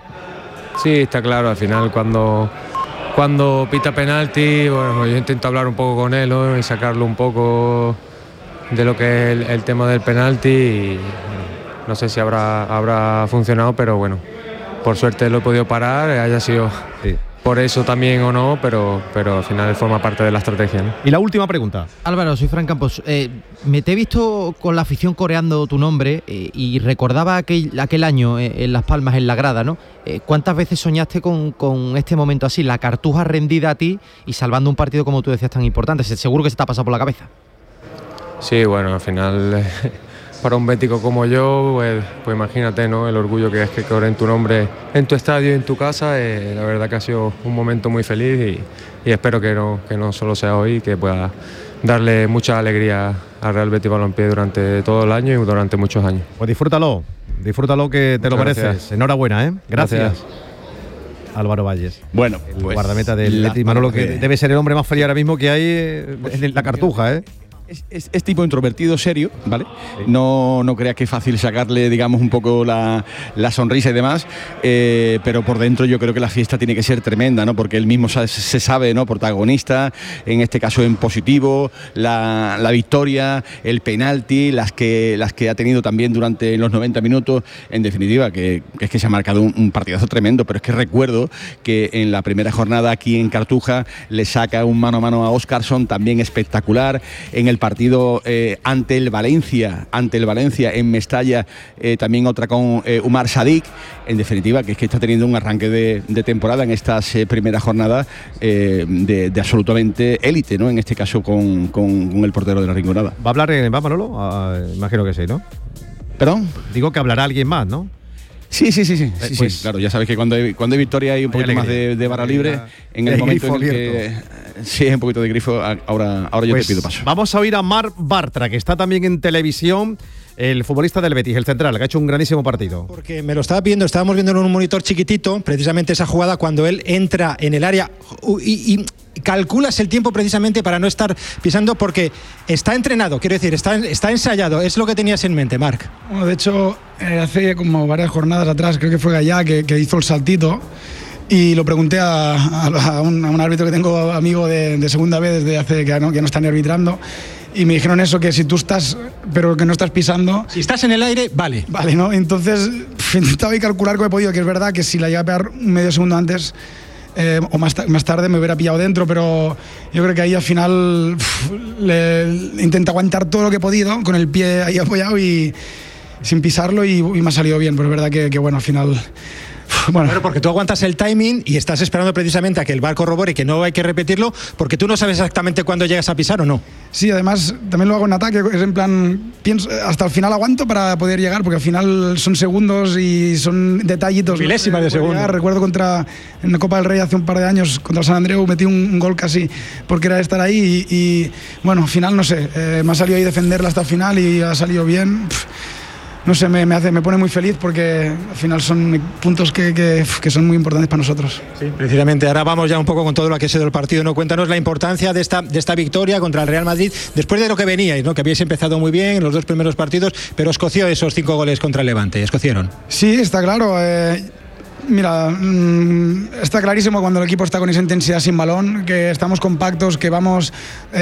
Sí, está claro. Al final cuando, cuando pita penalti, bueno, yo intento hablar un poco con él, ¿no? Y sacarlo un poco de lo que es el, el tema del penalti. Y no sé si habrá, habrá funcionado, pero bueno, por suerte lo he podido parar, haya sido... Sí. Por eso también o no, pero, pero al final forma parte de la estrategia, ¿no? Y la última pregunta. Álvaro, soy Fran Campos. Eh, me te he visto con la afición coreando tu nombre eh, y recordaba aquel, aquel año eh, en Las Palmas, en la grada, ¿no? Eh, ¿Cuántas veces soñaste con, con este momento así, la Cartuja rendida a ti y salvando un partido, como tú decías, tan importante? Seguro que se te ha pasado por la cabeza. Sí, bueno, al final... Eh, para un bético como yo, pues, pues imagínate, ¿no? El orgullo que es que corren tu nombre en tu estadio y en tu casa. Eh, la verdad que ha sido un momento muy feliz y, y espero que no, que no solo sea hoy, que pueda darle mucha alegría al Real Betis Balompié durante todo el año y durante muchos años. Pues disfrútalo, disfrútalo que te Muchas lo mereces. Gracias. Enhorabuena, ¿eh? Gracias. Gracias. Álvaro Valles. Bueno, el pues guardameta del Betis, Manolo, que debe ser el hombre más feliz ahora mismo que hay pues, en la Cartuja, ¿eh? Es, es, es tipo introvertido, serio, ¿vale? Sí. No, no creas que es fácil sacarle, digamos, un poco la, la sonrisa y demás, eh, pero por dentro yo creo que la fiesta tiene que ser tremenda, ¿no? Porque él mismo se, se sabe, ¿no? Protagonista, en este caso en positivo, la, la victoria, el penalti, las que, las que ha tenido también durante los noventa minutos, en definitiva, que, que es que se ha marcado un, un partidazo tremendo, pero es que recuerdo que en la primera jornada aquí en Cartuja le saca un mano a mano a Óscarson, también espectacular, en el partido eh, ante el Valencia, ante el Valencia en Mestalla, eh, también otra con eh, Umar Sadik. En definitiva, que es que está teniendo un arranque de, de temporada en estas eh, primeras jornadas eh, de, de absolutamente élite, ¿no? En este caso con, con, con el portero de la Rinconada. ¿Va a hablar en va Manolo? Ah, imagino que sí, ¿no? ¿Perdón? Digo que hablará alguien más, ¿no? Sí, sí, sí, sí, sí, pues, sí, claro, ya sabes que cuando hay, cuando hay victoria hay un poquito más de, de barra libre, en el momento en el que sí, un poquito de grifo, ahora, ahora yo pues te pido paso. Vamos a oír a Marc Bartra, que está también en televisión, el futbolista del Betis, el central, que ha hecho un grandísimo partido. Porque me lo estaba viendo, estábamos viendo en un monitor chiquitito, precisamente esa jugada cuando él entra en el área y, y calculas el tiempo precisamente para no estar pisando, porque está entrenado, quiero decir, está, está ensayado, es lo que tenías en mente, Marc. Bueno, de hecho, eh, hace como varias jornadas atrás, creo que fue Gallá que, que hizo el saltito, y lo pregunté a, a, a, un, a un árbitro que tengo amigo de, de segunda vez desde hace que no, que no está ni arbitrando, y me dijeron eso, que si tú estás, pero que no estás pisando... Si estás en el aire, vale. Vale, ¿no? Entonces, pff, intentaba calcular como he podido, que es verdad que si la iba a pegar un medio segundo antes... Eh, o más, más tarde me hubiera pillado dentro, pero yo creo que ahí al final pff, le, le intento aguantar todo lo que he podido con el pie ahí apoyado y sin pisarlo y, y me ha salido bien, pero es verdad que, que bueno, al final... Bueno. Claro, porque tú aguantas el timing y estás esperando precisamente a que el bar corrobore, que no hay que repetirlo, porque tú no sabes exactamente cuándo llegas a pisar o no. Sí, además también lo hago en ataque, es en plan, pienso, hasta el final aguanto para poder llegar, porque al final son segundos y son detallitos. Milésimas ¿no? de segundo. Llegar. Recuerdo contra, en la Copa del Rey hace un par de años, contra el San Andreu, metí un, un gol casi porque era estar ahí y, y bueno, al final no sé, eh, me ha salido ahí defenderla hasta el final y ha salido bien. Pff. No sé, me, me, hace, me pone muy feliz porque al final son puntos que, que, que son muy importantes para nosotros. Sí, precisamente. Ahora vamos ya un poco con todo lo que ha sido el partido, ¿no? Cuéntanos la importancia de esta, de esta victoria contra el Real Madrid, después de lo que veníais, ¿no? Que habíais empezado muy bien en los dos primeros partidos, pero os coció esos cinco goles contra el Levante, escocieron. Sí, está claro. Eh, mira, mmm, está clarísimo cuando el equipo está con esa intensidad sin balón, que estamos compactos, que vamos...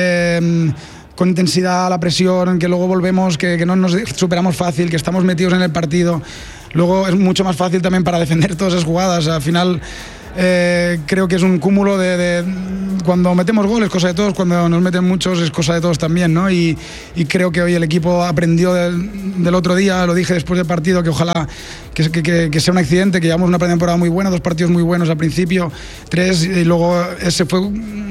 Eh, con intensidad a la presión, que luego volvemos, que, que no nos superamos fácil, que estamos metidos en el partido. Luego es mucho más fácil también para defender todas esas jugadas. Al final eh, creo que es un cúmulo de, de... Cuando metemos goles, cosa de todos, cuando nos meten muchos es cosa de todos también, ¿no? Y, y creo que hoy el equipo aprendió del, del otro día, lo dije después del partido, que ojalá que, que, que sea un accidente, que llevamos una pretemporada muy buena, dos partidos muy buenos al principio, tres, y luego ese fue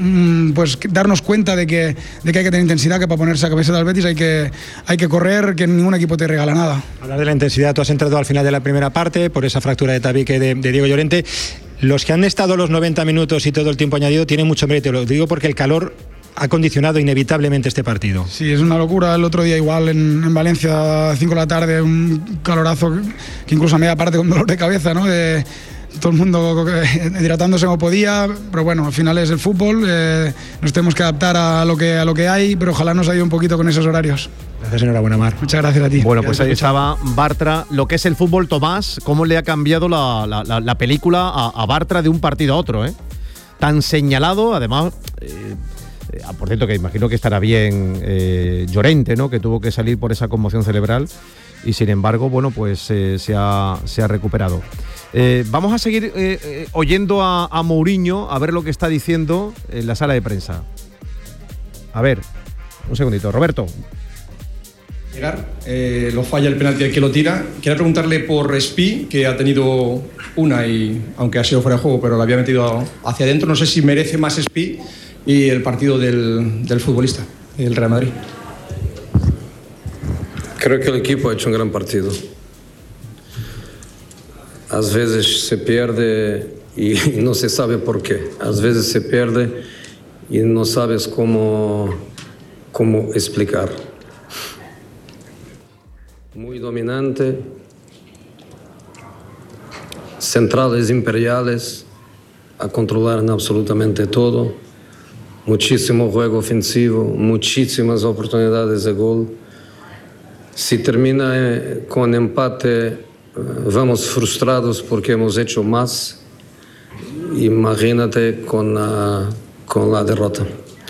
pues darnos cuenta de que, de que hay que tener intensidad, que para ponerse a cabeza del Betis hay que, hay que correr, que ningún equipo te regala nada. Hablar de la intensidad, tú has entrado al final de la primera parte por esa fractura de tabique de, de Diego Llorente. Los que han estado los noventa minutos y todo el tiempo añadido tienen mucho mérito, lo digo porque el calor ha condicionado inevitablemente este partido. Sí, es una locura. El otro día igual en, en Valencia a cinco de la tarde, un calorazo que incluso a media parte con dolor de cabeza, ¿no? De, todo el mundo hidratándose como podía, pero bueno, al final es el fútbol, eh, nos tenemos que adaptar a lo que, a lo que hay, pero ojalá nos ayude un poquito con esos horarios. Gracias, enhorabuena, Mar. Muchas gracias a ti. Bueno, pues ahí estaba Bartra. Lo que es el fútbol, Tomás, cómo le ha cambiado la, la, la, la película a, a Bartra de un partido a otro, ¿eh? Tan señalado, además... Eh, eh, por cierto, que imagino que estará bien eh, Llorente, ¿no? Que tuvo que salir por esa conmoción cerebral y sin embargo, bueno, pues eh, se, ha, se ha recuperado. Eh, vamos a seguir eh, eh, oyendo a, a Mourinho a ver lo que está diciendo en la sala de prensa. A ver, un segundito, Roberto. Llegar, eh, lo falla el penalti el que lo tira. Quería preguntarle por Spi, que ha tenido una y aunque ha sido fuera de juego, pero la había metido hacia adentro. No sé si merece más Spi y el partido del, del futbolista, el Real Madrid. Creo que el equipo ha hecho un gran partido. A veces se pierde y no se sabe por qué. A veces se pierde y no sabes cómo, cómo explicar. Muy dominante, centrales imperiales, a controlar en absolutamente todo, muchísimo juego ofensivo, muchísimas oportunidades de gol. Si termina eh, con empate, eh, vamos frustrados porque hemos hecho más. Imagínate con la, con la derrota.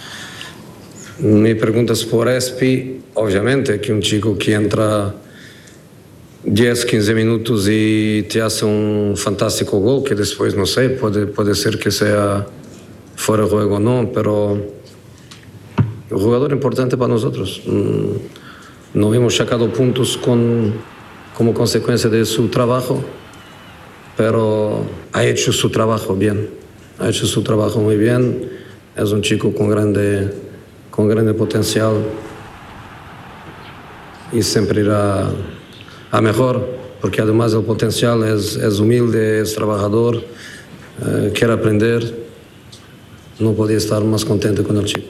Mi pregunta es por Espi, obviamente que un chico que entra diez, quince minutos y te hace un fantástico gol, que después, no sé, puede, puede ser que sea fuera de juego o no, pero un jugador importante para nosotros. No hemos sacado puntos con, como consecuencia de su trabajo, pero ha hecho su trabajo bien, ha hecho su trabajo muy bien, es un chico con grande, con grande potencial y siempre irá a mejor, porque además del potencial es, es humilde, es trabajador, eh, quiere aprender. No podía estar más contento con el chico.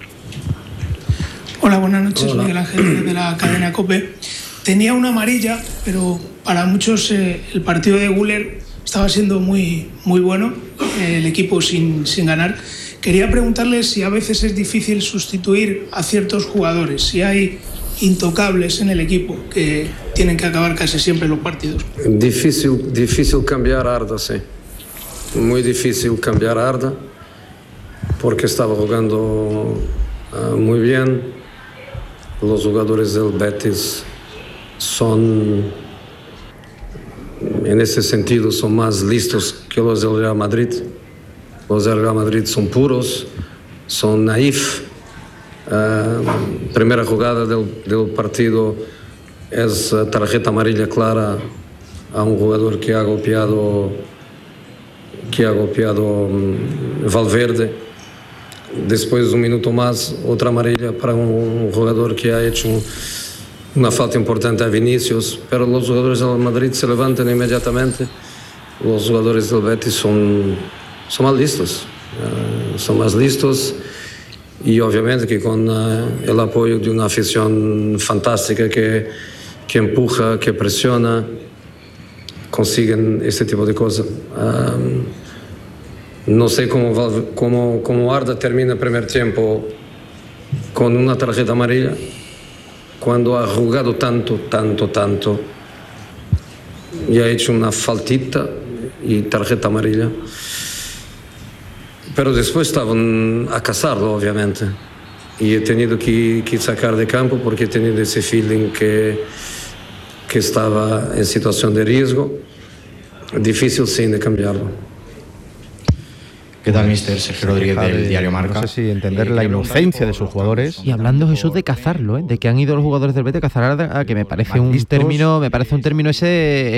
Hola, buenas noches, Hola. Miguel Ángel de la cadena COPE. Tenía una amarilla, pero para muchos eh, el partido de Güler estaba siendo muy, muy bueno, eh, el equipo sin, sin ganar. Quería preguntarle si a veces es difícil sustituir a ciertos jugadores, si hay intocables en el equipo que tienen que acabar casi siempre los partidos. Difícil, difícil cambiar a Arda, sí. Muy difícil cambiar a Arda, porque estaba jugando uh, muy bien. los jugadores del Betis son, en ese sentido, son más listos que los del Real Madrid. Los del Real Madrid son puros, son naif. Uh, primera jugada del, del partido es tarjeta amarilla clara a un jugador que ha golpeado que ha golpeado um, Valverde. Después, un minuto más, otra amarilla para un, un jugador que ha hecho un, una falta importante a Vinicius, pero los jugadores del Madrid se levantan inmediatamente. Los jugadores del Betis son, son más listos, uh, son más listos y obviamente que con uh, el apoyo de una afición fantástica que, que empuja, que presiona, consiguen este tipo de cosas. Um, no sé cómo, cómo, cómo Arda termina el primer tiempo con una tarjeta amarilla cuando ha jugado tanto, tanto, tanto y ha hecho una faltita y tarjeta amarilla. Pero después estaban a cazarlo, obviamente, y he tenido que, que sacar de campo porque he tenido ese feeling que, que estaba en situación de riesgo. Difícil, sí, de cambiarlo. ¿Qué tal, mister? Sergio Rodríguez del Diario Marca. No sé si entender la inocencia de sus jugadores. Y hablando, Jesús, de cazarlo, ¿eh? De que han ido los jugadores del Betis a cazar a, que me parece un término, me parece un término ese